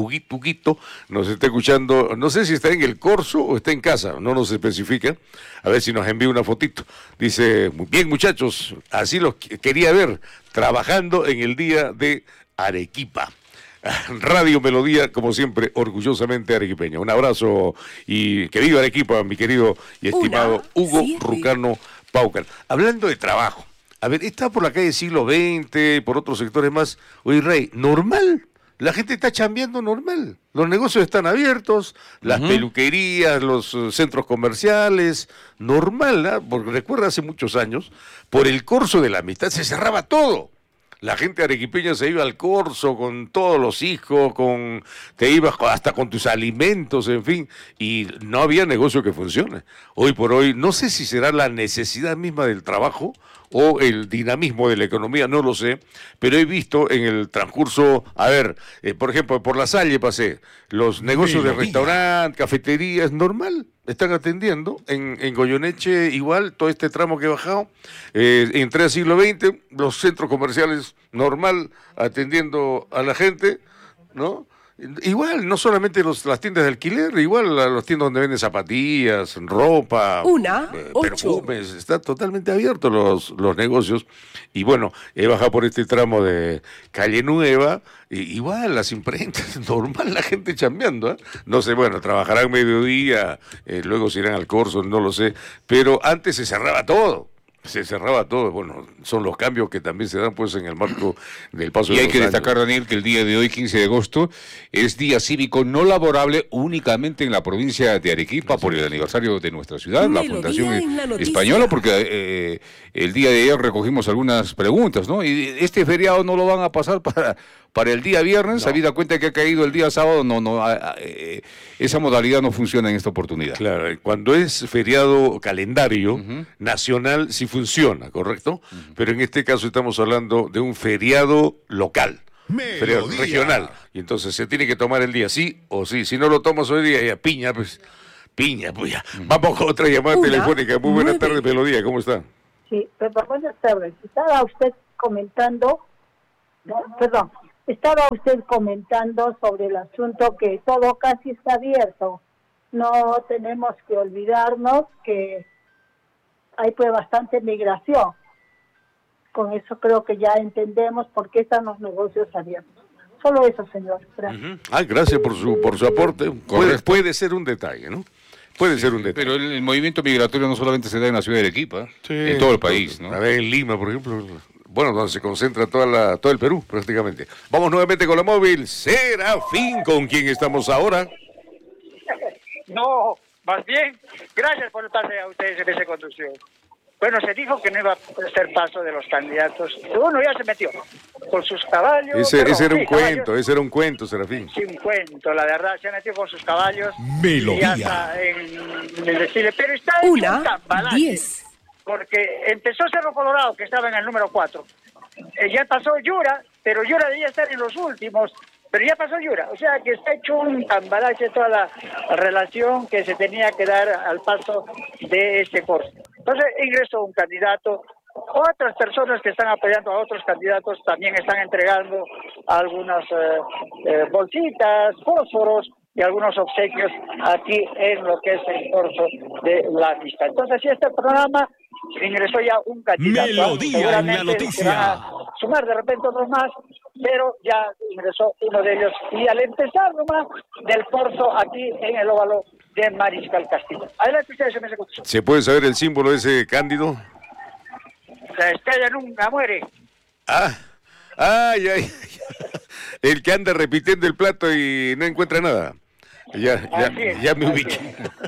nos está escuchando, no sé si está en el Corso o está en casa, no nos especifica. A ver si nos envía una fotito. Dice: muy bien, muchachos, así los quería ver, trabajando en el día de Arequipa. Radio Melodía, como siempre, orgullosamente arequipeña. Un abrazo y que viva Arequipa, mi querido y estimado Hugo Rucano Paucar. Hablando de trabajo, a ver, está por la calle Siglo XX, por otros sectores más. Oye, Rey, normal, la gente está chambeando normal. Los negocios están abiertos, las peluquerías, los centros comerciales, normal, ¿no? Porque recuerda, hace muchos años, por el Corso de la Amistad se cerraba todo. La gente arequipeña se iba al Corso con todos los hijos, te ibas hasta con tus alimentos, en fin, y no había negocio que funcione. Hoy por hoy, no sé si será la necesidad misma del trabajo o el dinamismo de la economía, no lo sé, pero he visto en el transcurso, a ver, por ejemplo, por La Salle pasé, los negocios de restaurante, cafeterías, normal, están atendiendo, en Goyeneche igual, todo este tramo que he bajado, entré al siglo XX, los centros comerciales normal, atendiendo a la gente, ¿no? Igual, no solamente las tiendas de alquiler, igual las tiendas donde venden zapatillas, ropa, perfumes, están totalmente abiertos los negocios. Y bueno, he bajado por este tramo de Calle Nueva, igual las imprentas, normal la gente chambeando, ¿eh? No sé, bueno, trabajarán mediodía, luego se irán al Corso, no lo sé, pero antes se cerraba todo. Se cerraba todo. Bueno, son los cambios que también se dan pues en el marco del paso de los años. Y hay que destacar, Daniel, que el día de hoy, 15 de agosto, es día cívico no laborable únicamente en la provincia de Arequipa por el aniversario de nuestra ciudad, la Fundación Española, porque el día de ayer recogimos algunas preguntas, ¿no? Y este feriado no lo van a pasar para el día viernes, habida cuenta que ha caído el día sábado, esa modalidad no funciona en esta oportunidad. Claro, cuando es feriado calendario nacional sí funciona, ¿correcto? Pero en este caso estamos hablando de un feriado local, feriado regional, y entonces se tiene que tomar el día sí o sí. Si no lo tomas hoy día, ya piña, pues ya. Vamos con otra llamada telefónica. Muy buenas tardes, Melodía, ¿cómo está? Sí, perdón, buenas tardes. Estaba usted comentando sobre el asunto que todo casi está abierto. No tenemos que olvidarnos que hay pues bastante migración. Con eso creo que ya entendemos por qué están los negocios abiertos. Solo eso, señor. Gracias. Gracias por su aporte. Puede ser un detalle, ¿no? Puede ser un detalle. Pero el movimiento migratorio no solamente se da en la ciudad de Arequipa, en todo el país, ¿no? A ver, en Lima, por ejemplo, bueno, donde se concentra todo el Perú, prácticamente. Vamos nuevamente con la móvil. Serafín, ¿con quién estamos ahora? No, más bien, gracias por el pase a ustedes en esa conducción. Bueno, se dijo que no iba a hacer paso de los candidatos. Uno ya se metió con sus caballos. Ese era un cuento, Serafín. Sí, un cuento, la verdad, se metió con sus caballos. Melodía. Y ya está en el desfile, pero está en un cambalache. Porque empezó Cerro Colorado, que estaba en el número 4. Ya pasó Yura, pero Yura debía estar en los últimos. Pero ya pasó Yura, o sea que está hecho un cambalache toda la relación que se tenía que dar al paso de este corso. Entonces ingresó un candidato, otras personas que están apoyando a otros candidatos también están entregando algunas bolsitas, fósforos y algunos obsequios aquí en lo que es el corso de la lista. Entonces, si este programa ingresó ya un candidato, Melodía en la noticia. Sumar de repente otros más, pero ya ingresó uno de ellos. Y al empezar nomás del corso aquí en el óvalo de Mariscal Castillo. Adelante ustedes, se me escuchan. ¿Se puede saber el símbolo de ese Cándido? La estrella nunca muere. El que anda repitiendo el plato y no encuentra nada. Ya me ubiqué.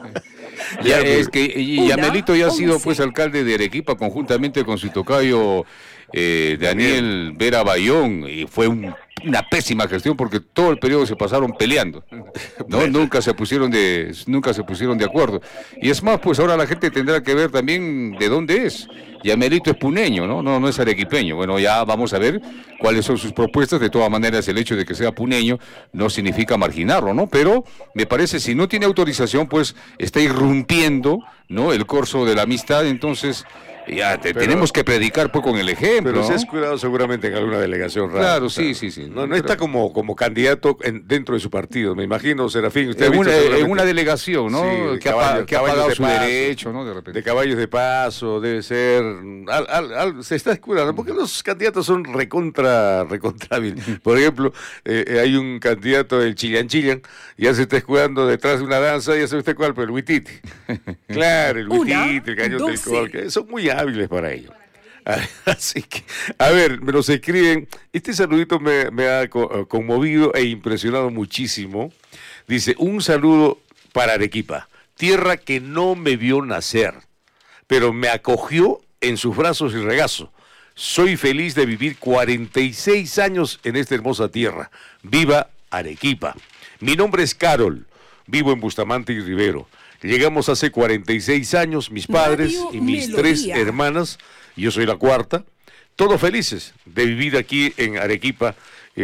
Yamelito ya ha sido pues alcalde de Arequipa conjuntamente con su tocayo Daniel Vera Bayón, y fue una pésima gestión porque todo el periodo se pasaron peleando, ¿no? Nunca se pusieron de acuerdo. Y es más, pues ahora la gente tendrá que ver también de dónde es. Yamelito es puneño, no es arequipeño. Bueno, ya vamos a ver cuáles son sus propuestas. De todas maneras, el hecho de que sea puneño no significa marginarlo, ¿no? Pero me parece, si no tiene autorización, pues está irrumpiendo, ¿no?, el corso de la amistad. Entonces ya tenemos que predicar pues con el ejemplo. Pero ¿no? se ha escudado seguramente en alguna delegación rara. Claro, sí. No está como candidato dentro de su partido, me imagino, Serafín. Usted en una delegación, ¿no? Sí, que ha pagado su derecho, ¿no? De repente. De caballos de paso, debe ser. Se está escudando, porque los candidatos son recontrables. Por ejemplo, hay un candidato, el Chillan, ya se está escudando detrás de una danza, ya sabe usted cuál, pero el Huititi. Claro, el Huititi, el cañón del Col, que son muy hábiles para ello. Así que, a ver, me los escriben. Este saludito me ha conmovido e impresionado muchísimo. Dice, un saludo para Arequipa, tierra que no me vio nacer, pero me acogió en sus brazos y regazo. Soy feliz de vivir 46 años en esta hermosa tierra. ¡Viva Arequipa! Mi nombre es Carol, vivo en Bustamante y Rivero. Llegamos hace 46 años, mis padres y mis 3 hermanas, y yo soy la cuarta, todos felices de vivir aquí en Arequipa.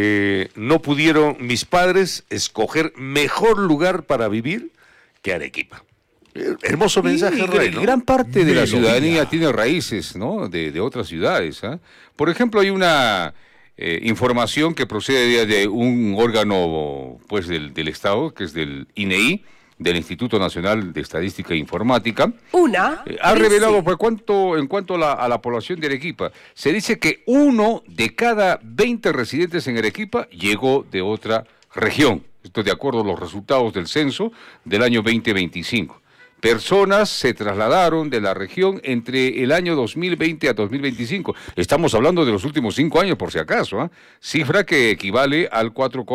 No pudieron mis padres escoger mejor lugar para vivir que Arequipa. Hermoso mensaje, Rey, ¿no? Gran parte de la ciudadanía tiene raíces, ¿no?, de otras ciudades, ¿eh? Por ejemplo, hay una información que procede de un órgano pues del Estado, que es del INEI, del Instituto Nacional de Estadística e Informática. Ha revelado pues, en cuanto a la población de Arequipa. Se dice que 1 de cada 20 residentes en Arequipa llegó de otra región. Esto de acuerdo a los resultados del censo del año 2025. personas se trasladaron de la región entre el año 2020 a 2025. Estamos hablando de los últimos 5 años, por si acaso, ¿eh? Cifra que equivale al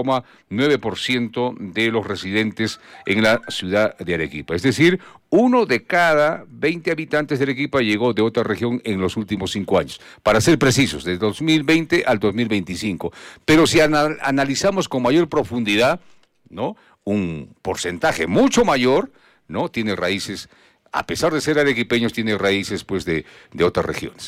4,9% de los residentes en la ciudad de Arequipa. Es decir, 1 de cada 20 habitantes de Arequipa llegó de otra región en los últimos 5 años. Para ser precisos, desde 2020 al 2025. Pero si analizamos con mayor profundidad, ¿no?, un porcentaje mucho mayor, ¿no?, tiene raíces, a pesar de ser arequipeños, tiene raíces pues de otras regiones.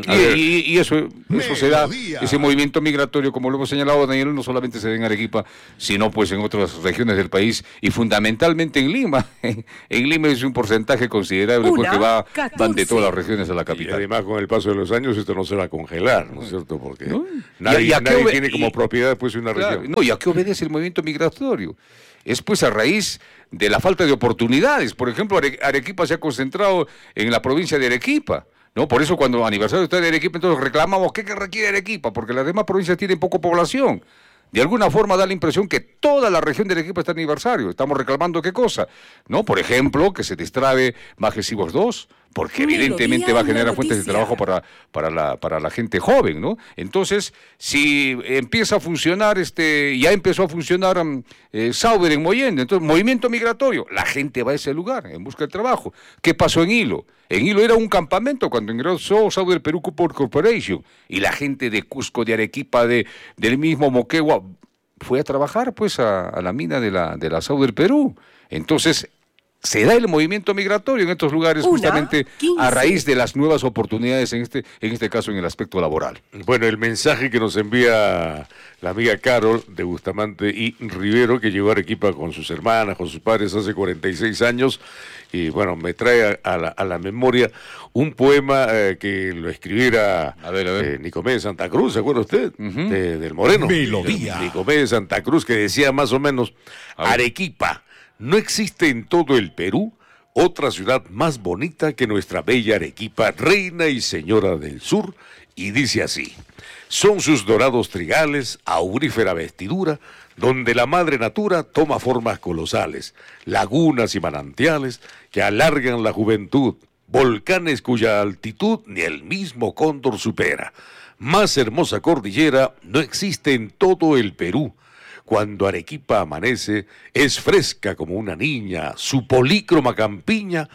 Y eso se da, ese movimiento migratorio, como lo hemos señalado, Daniel, no solamente se da en Arequipa, sino pues en otras regiones del país y fundamentalmente en Lima. En Lima es un porcentaje considerable porque van de todas las regiones a la capital. Y además, con el paso de los años, esto no se va a congelar, ¿no es cierto? Porque nadie tiene como propiedad pues una región. No, ¿y a qué obedece el movimiento migratorio? Es pues a raíz de la falta de oportunidades. Por ejemplo, Arequipa se ha concentrado en la provincia de Arequipa, ¿no? Por eso cuando aniversario está de Arequipa, entonces reclamamos ¿qué requiere Arequipa? Porque las demás provincias tienen poca población. De alguna forma da la impresión que toda la región de Arequipa está de aniversario. Estamos reclamando ¿qué cosa? ¿No? Por ejemplo, que se destrabe Majesivos 2, porque evidentemente va a generar fuentes de trabajo para la gente joven, ¿no? Entonces, si empieza a funcionar, ya empezó a funcionar Sauber en Mollendo, entonces movimiento migratorio, la gente va a ese lugar en busca de trabajo. ¿Qué pasó en Hilo? En Hilo era un campamento cuando ingresó Sauber Perú Corporation y la gente de Cusco, de Arequipa, del mismo Moquegua, fue a trabajar pues a la mina de la Sauber Perú. Entonces, se da el movimiento migratorio en estos lugares justamente a raíz de las nuevas oportunidades, en este caso en el aspecto laboral. Bueno, el mensaje que nos envía la amiga Carol de Bustamante y Rivero, que llegó a Arequipa con sus hermanas, con sus padres hace 46 años, y bueno, me trae a la memoria un poema que lo escribiera Nicomé de Santa Cruz, ¿se acuerda usted? Del Moreno. Melodía. Nicomé de Santa Cruz, que decía más o menos, Arequipa, no existe en todo el Perú otra ciudad más bonita que nuestra bella Arequipa, reina y señora del sur, y dice así: son sus dorados trigales, aurífera vestidura, donde la madre natura toma formas colosales, lagunas y manantiales que alargan la juventud, volcanes cuya altitud ni el mismo cóndor supera. Más hermosa cordillera no existe en todo el Perú. Cuando Arequipa amanece, es fresca como una niña, su polícroma campiña,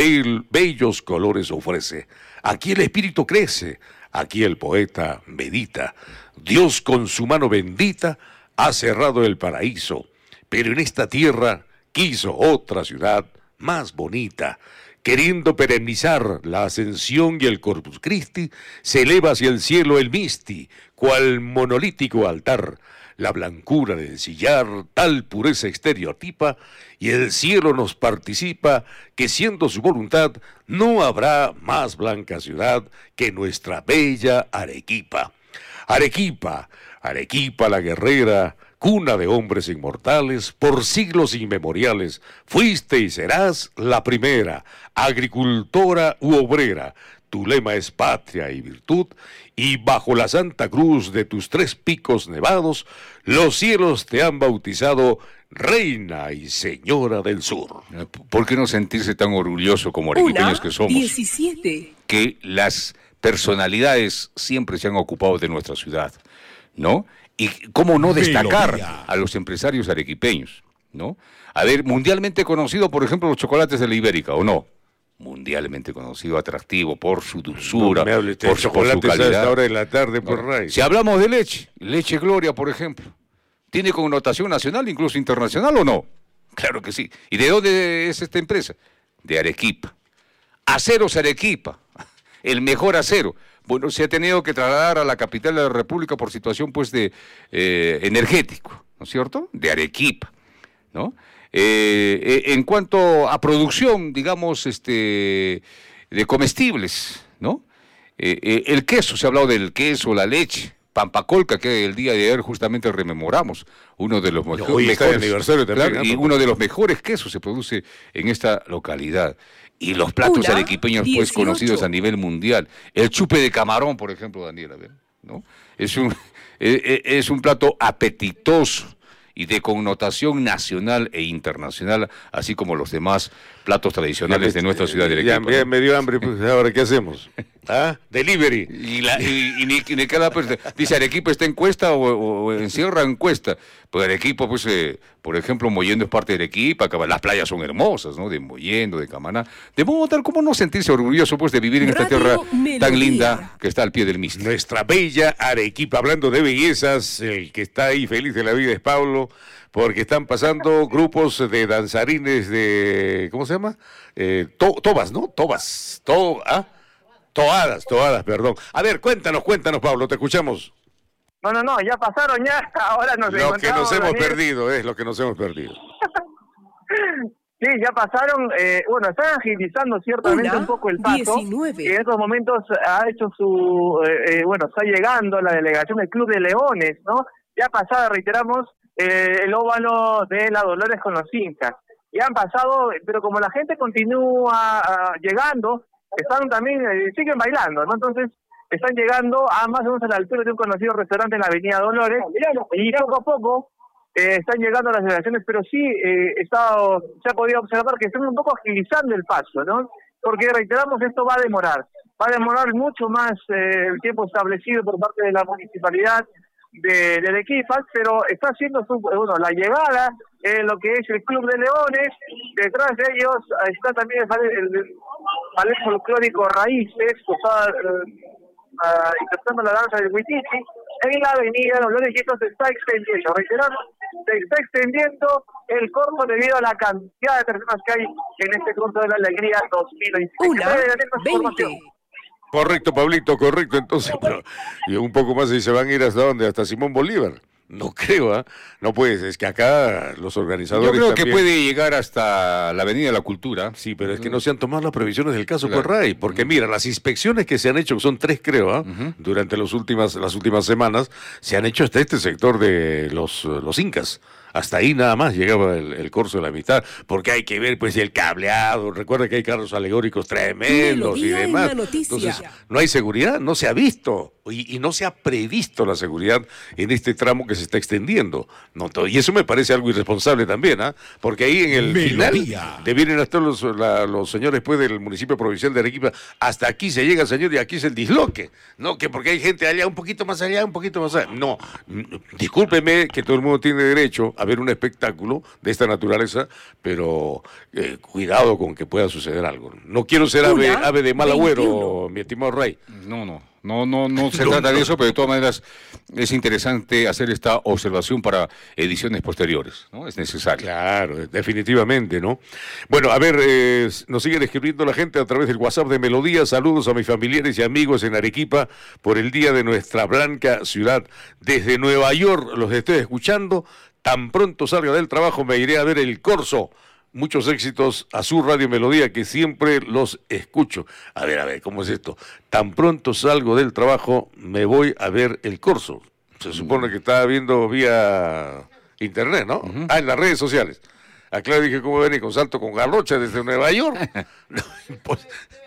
bellos colores ofrece. Aquí el espíritu crece, aquí el poeta medita. Dios con su mano bendita ha cerrado el paraíso, pero en esta tierra quiso otra ciudad más bonita. Queriendo perennizar la ascensión y el Corpus Christi, se eleva hacia el cielo el Misti, cual monolítico altar. La blancura del sillar tal pureza estereotipa, y el cielo nos participa que siendo su voluntad, no habrá más blanca ciudad que nuestra bella Arequipa. Arequipa, Arequipa la guerrera, cuna de hombres inmortales, por siglos inmemoriales, fuiste y serás la primera, agricultora u obrera. Tu lema es patria y virtud, y bajo la Santa Cruz de tus 3 picos nevados, los cielos te han bautizado reina y señora del sur. ¿Por qué no sentirse tan orgulloso como arequipeños que somos? 17. Que las personalidades siempre se han ocupado de nuestra ciudad, ¿no? Y cómo no destacar a los empresarios arequipeños, ¿no? A ver, mundialmente conocido, por ejemplo, los chocolates de la Ibérica, ¿o no? Mundialmente conocido, atractivo por su dulzura, por su calidad. A esta hora de la tarde por radio. Si hablamos de leche Gloria, por ejemplo, ¿tiene connotación nacional, incluso internacional o no? Claro que sí. ¿Y de dónde es esta empresa? De Arequipa. Aceros Arequipa, el mejor acero. Bueno, se ha tenido que trasladar a la capital de la República por situación pues de energético, ¿no es cierto? De Arequipa, ¿no? En cuanto a producción, digamos, de comestibles, ¿no? El queso, se ha hablado del queso, la leche, Pampacolca, que el día de ayer justamente rememoramos, uno de los mejores, aniversario también, claro, y uno de los mejores quesos se produce en esta localidad. Y los platos arequipeños, pues, conocidos a nivel mundial. El chupe de camarón, por ejemplo, Daniela, ¿no? Es un plato apetitoso. y de connotación nacional e internacional, así como los demás platos tradicionales de nuestra ciudad de Arequipa. Ya me dio hambre, pues ahora ¿qué hacemos? ¿Ah? Delivery. Y ni cada persona dice Arequipa está en Cuesta o en Sierra en Cuesta. Pues Arequipa, pues, por ejemplo, Mollendo es parte de Arequipa, las playas son hermosas, ¿no? De Mollendo, de Camaná. De modo tal, ¿cómo no sentirse orgulloso, pues, de vivir en esta tierra tan linda que está al pie del Misti? Nuestra bella Arequipa, hablando de bellezas, el que está ahí feliz de la vida es Pablo, porque están pasando grupos de danzarines de, ¿cómo se llama? Tobas, ¿no? Toadas, perdón. A ver, cuéntanos, Pablo, te escuchamos. No, ya pasaron ya, ahora nos encontramos. Lo que nos hemos Daniel. perdido, es lo que nos hemos perdido. Sí, ya pasaron, están agilizando ciertamente un poco el paso. 19. En estos momentos ha hecho está llegando la delegación del Club de Leones, ¿no? Ya pasada, reiteramos, el óvalo de la Dolores con los Incas. Ya han pasado, pero como la gente continúa llegando, están también, siguen bailando, ¿no? Entonces, están llegando a más o menos a la altura de un conocido restaurante en la Avenida Dolores, y poco a poco están llegando a las delegaciones, pero sí se ha podido observar que están un poco agilizando el paso, ¿no? Porque, reiteramos, esto va a demorar mucho más el tiempo establecido por parte de la municipalidad de Arequipa, pero está haciendo la llegada lo que es el Club de Leones. Detrás de ellos está también el ballet folclórico Raíces, interpretando la danza del Huitichi en la Avenida Dolores, y esto se está extendiendo, reiteramos, se está extendiendo el corso debido a la cantidad de personas que hay en este curso de la alegría 2020. Correcto, Pablito, correcto. Entonces, pero, y un poco más y se van a ir hasta dónde, hasta Simón Bolívar. No creo, ¿ah? No puedes, es que acá los organizadores Yo creo también... que puede llegar hasta la Avenida de la Cultura. Sí, pero es que no se han tomado las previsiones del caso Corray, porque mira, las inspecciones que se han hecho, que son 3 creo, ¿ah? Durante las últimas semanas, se han hecho hasta este sector de los Incas. Hasta ahí nada más llegaba el corso de la amistad, porque hay que ver pues el cableado, recuerda que hay carros alegóricos tremendos y demás. Entonces, no hay seguridad, no se ha visto y no se ha previsto la seguridad en este tramo que se está extendiendo. Y eso me parece algo irresponsable también, ¿ah? Porque ahí en el final debieron estar los señores pues del municipio provincial de Arequipa, hasta aquí se llega, señor, y aquí es el disloque, no que porque hay gente allá, un poquito más allá. No, discúlpeme que todo el mundo tiene derecho a ver un espectáculo de esta naturaleza, pero cuidado con que pueda suceder algo. No quiero ser ave de mal agüero, mi estimado Ray. No se trata de eso, pero de todas maneras es interesante hacer esta observación para ediciones posteriores, ¿no? Es necesario. Claro, definitivamente, ¿no? Bueno, a ver, nos siguen escribiendo la gente a través del WhatsApp de Melodía. Saludos a mis familiares y amigos en Arequipa por el día de nuestra blanca ciudad. Desde Nueva York los estoy escuchando. Tan pronto salga del trabajo me iré a ver el corso. Muchos éxitos a su Radio Melodía, que siempre los escucho. A ver, ¿cómo es esto? Tan pronto salgo del trabajo, me voy a ver el corso. Se supone que estaba viendo vía internet, ¿no? En las redes sociales. Acá dije, ¿cómo venir con salto con garrocha desde Nueva York? No, pues...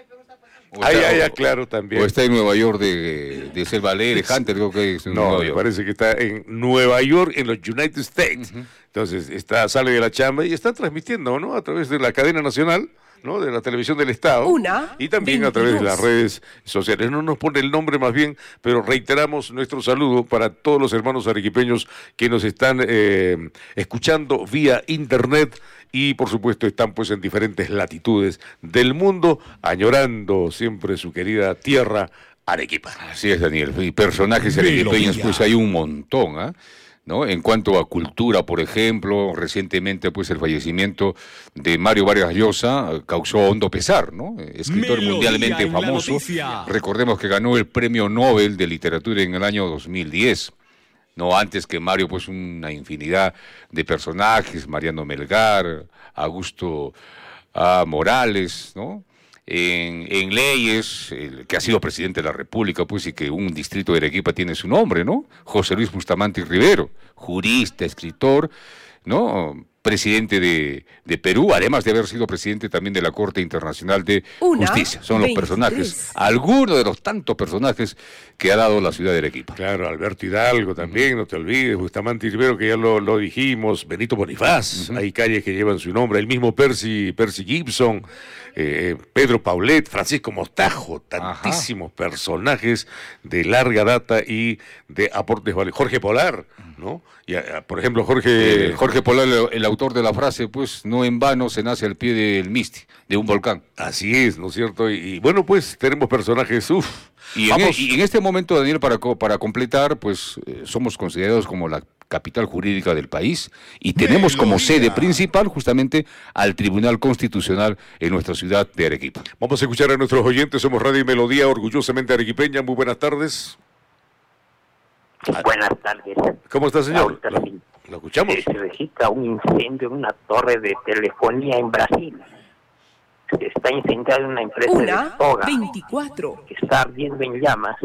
claro, también. O está en Nueva York de Selva Alegre, Hunter, creo que es en Nueva York. Parece que está en Nueva York, en los United States. Entonces, sale de la chamba y está transmitiendo, ¿no? A través de la cadena nacional, ¿no? De la televisión del Estado. Y también 22. A través de las redes sociales. No nos pone el nombre más bien, pero reiteramos nuestro saludo para todos los hermanos arequipeños que nos están escuchando vía internet. Y por supuesto están pues en diferentes latitudes del mundo, añorando siempre su querida tierra Arequipa. Así es, Daniel. Y personajes arequipeños pues hay un montón, ¿ah? ¿No? En cuanto a cultura, por ejemplo, recientemente pues el fallecimiento de Mario Vargas Llosa causó hondo pesar, ¿no? Escritor mundialmente famoso. Recordemos que ganó el Premio Nobel de Literatura en el año 2010. No, antes que Mario, pues una infinidad de personajes, Mariano Melgar, Augusto Morales, ¿no? En leyes, que ha sido presidente de la República, pues, y que un distrito de Arequipa tiene su nombre, ¿no? José Luis Bustamante Rivero, jurista, escritor, ¿no? Presidente de Perú, además de haber sido presidente también de la Corte Internacional de Justicia. Son los personajes, algunos de los tantos personajes que ha dado la ciudad de Arequipa. Claro, Alberto Hidalgo también, no te olvides, Bustamante Rivero, que ya lo dijimos, Benito Bonifaz, hay calles que llevan su nombre, el mismo Percy Gibson, Pedro Paulet, Francisco Mostajo, tantísimos personajes de larga data y de aportes valientes. Jorge Polar, ¿no? Y, por ejemplo, Jorge Polar, el autor de la frase, pues, no en vano se nace al pie del Misti, de un volcán. Así es, ¿no es cierto? Y bueno, pues, tenemos personajes, Y en este momento, Daniel, para completar, pues, somos considerados como la capital jurídica del país y tenemos como sede principal justamente al Tribunal Constitucional en nuestra ciudad de Arequipa. Vamos a escuchar a nuestros oyentes, somos Radio y Melodía, orgullosamente arequipeña. Muy buenas tardes. Buenas tardes. ¿Cómo está, señor? ¿Lo escuchamos? Se registra un incendio en una torre de telefonía en Brasil. Se está incendiando una empresa de soga 24. que está ardiendo en llamas.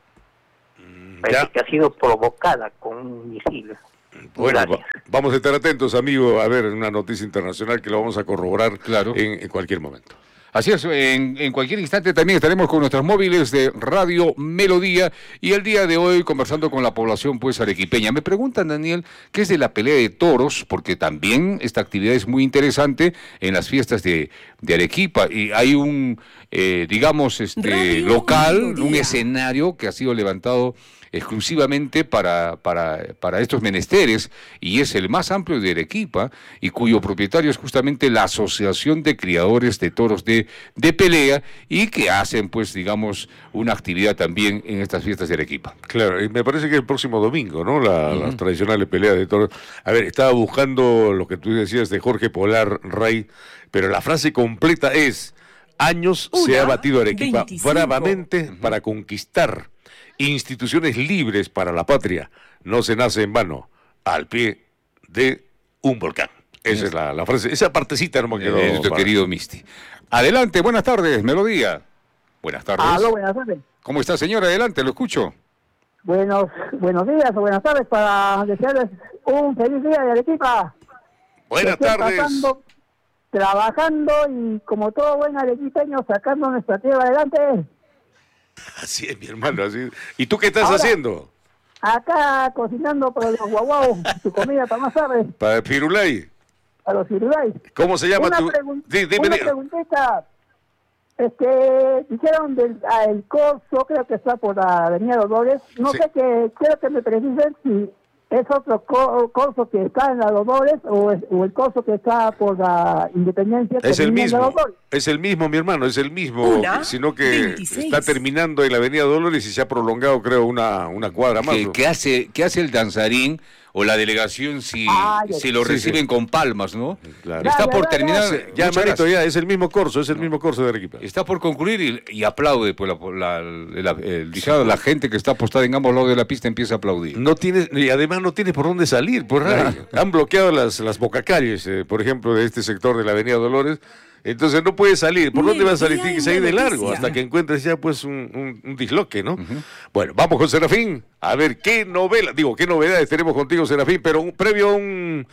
Parece que ha sido provocada con un misil. Bueno, vamos a estar atentos, amigo, a ver una noticia internacional que lo vamos a corroborar en cualquier momento. Así es, en cualquier instante también estaremos con nuestros móviles de Radio Melodía y el día de hoy conversando con la población pues arequipeña. Me preguntan, Daniel, ¿qué es de la pelea de toros? Porque también esta actividad es muy interesante en las fiestas de Arequipa y hay un, digamos, local, un escenario que ha sido levantado exclusivamente para estos menesteres y es el más amplio de Arequipa y cuyo propietario es justamente la Asociación de Criadores de Toros de Pelea y que hacen pues digamos una actividad también en estas fiestas de Arequipa. Claro, y me parece que el próximo domingo, ¿no? Las tradicionales peleas de toros. A ver, estaba buscando lo que tú decías de Jorge Polar, Ray, pero la frase completa es: años se ha batido Arequipa 25. Bravamente para conquistar instituciones libres para la patria. No se nace en vano al pie de un volcán. Esa es la frase, esa partecita no me quedó. Nuestro querido Misti. Adelante, buenas tardes, Melodía. Buenas tardes. Aló, buenas tardes. ¿Cómo está, señora? Adelante, lo escucho. Buenos días o buenas tardes para desearles un feliz día de Arequipa. Buenas tardes. Trabajando y como todo buen arequipeño sacando nuestra tierra adelante. Así es, mi hermano, así es. ¿Y tú qué estás haciendo? Acá cocinando para los guaguau, su comida para más tarde. Para el Firulay. Para los Firulay. ¿Cómo se llama tu...? Una preguntita. Dijeron el corso, creo que está por la Avenida Dolores. No sé qué, quiero que me precisen si es otro corso que está en la Dolores o el corso que está por la Independencia. Es el mismo, mi hermano, es el mismo, sino que 26. Está terminando en la Avenida Dolores y se ha prolongado, creo, una cuadra más. ¿Qué hace el danzarín o la delegación si lo reciben con palmas, ¿no? Claro. Está por terminar. Ya, Marito, ya es el mismo corso, de Arequipa. Está por concluir y aplaude, pues la gente que está apostada en ambos lados de la pista empieza a aplaudir. Y además no tiene por dónde salir, por ahí. Han bloqueado las bocacalles, por ejemplo, de este sector de la Avenida Dolores. Entonces no puede salir. ¿Por dónde va a salir? Tiene que salir de largo hasta que encuentres ya pues un disloque, ¿no? Bueno, vamos con Serafín. A ver, qué novedades tenemos contigo, Serafín, pero previo a un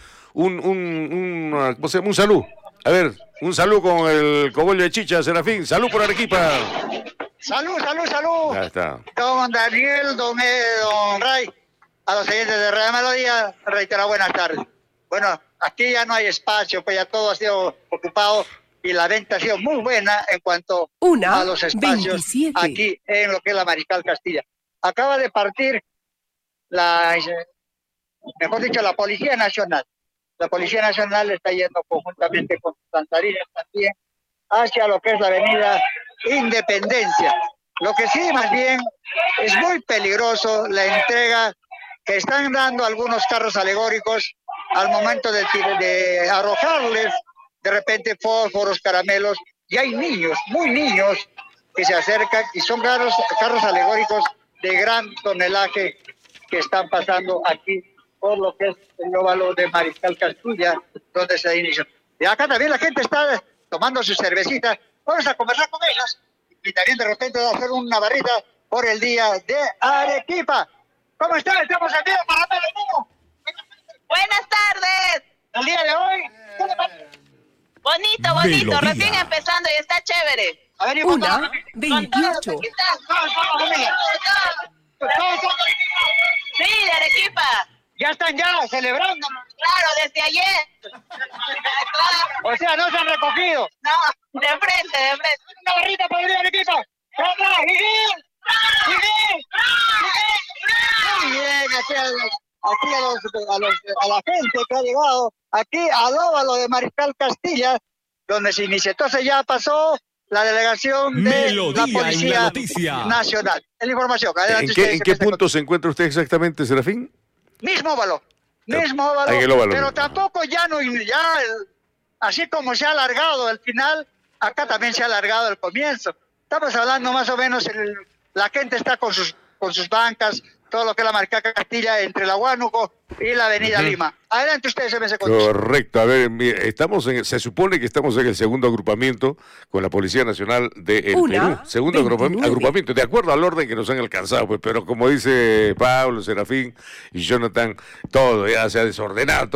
salud. A ver, un salud con el cogollo de chicha, Serafín. Salud por Arequipa. Salud. Ya está. Don Daniel, don Ray, a los oyentes de Radio Melodía, reitero buenas tardes. Bueno, aquí ya no hay espacio, pues ya todo ha sido ocupado. Y la venta ha sido muy buena en cuanto a los espacios 27. Aquí en lo que es la Mariscal Castilla. Acaba de partir la Policía Nacional. La Policía Nacional está yendo conjuntamente con danzarines también hacia lo que es la Avenida Independencia. Lo que sí, más bien, es muy peligroso la entrega que están dando algunos carros alegóricos al momento de arrojarles de repente fósforos, caramelos, y hay niños, muy niños, que se acercan y son carros alegóricos de gran tonelaje que están pasando aquí por lo que es el óvalo de Mariscal Castilla, donde se inició. Y acá también la gente está tomando su cervecita. Vamos a conversar con ellos y también de repente va a hacer una barrita por el día de Arequipa. ¿Cómo están? Estamos en vivo para ver el mundo. Buenas tardes. El día de hoy, ¿qué le parece? Bonito, recién empezando y está chévere. A ver, 1:28. Sí, de Arequipa. Ya están celebrando. Claro, desde ayer. O sea, no se han recogido. No, de frente. Una barrita para venir a Arequipa. Muy bien, aquí a la gente que ha llegado aquí al óvalo de Mariscal Castilla, donde se inició. Entonces ya pasó la delegación de la Policía Nacional. Es la información. ¿En qué punto se encuentra usted exactamente, Serafín? Mismo óvalo. Pero tampoco así como se ha alargado el final, acá también se ha alargado el comienzo. Estamos hablando más o menos, la gente está con sus bancas, todo lo que es la Mariscal Castilla entre la Huánuco y la Avenida Lima. Adelante ustedes, MS Conducción. Correcto. A ver, se supone que estamos en el segundo agrupamiento con la Policía Nacional del Perú. Segundo agrupamiento, de acuerdo al orden que nos han alcanzado, pues, pero como dice Pablo, Serafín y Jonathan, todo ya se ha desordenado.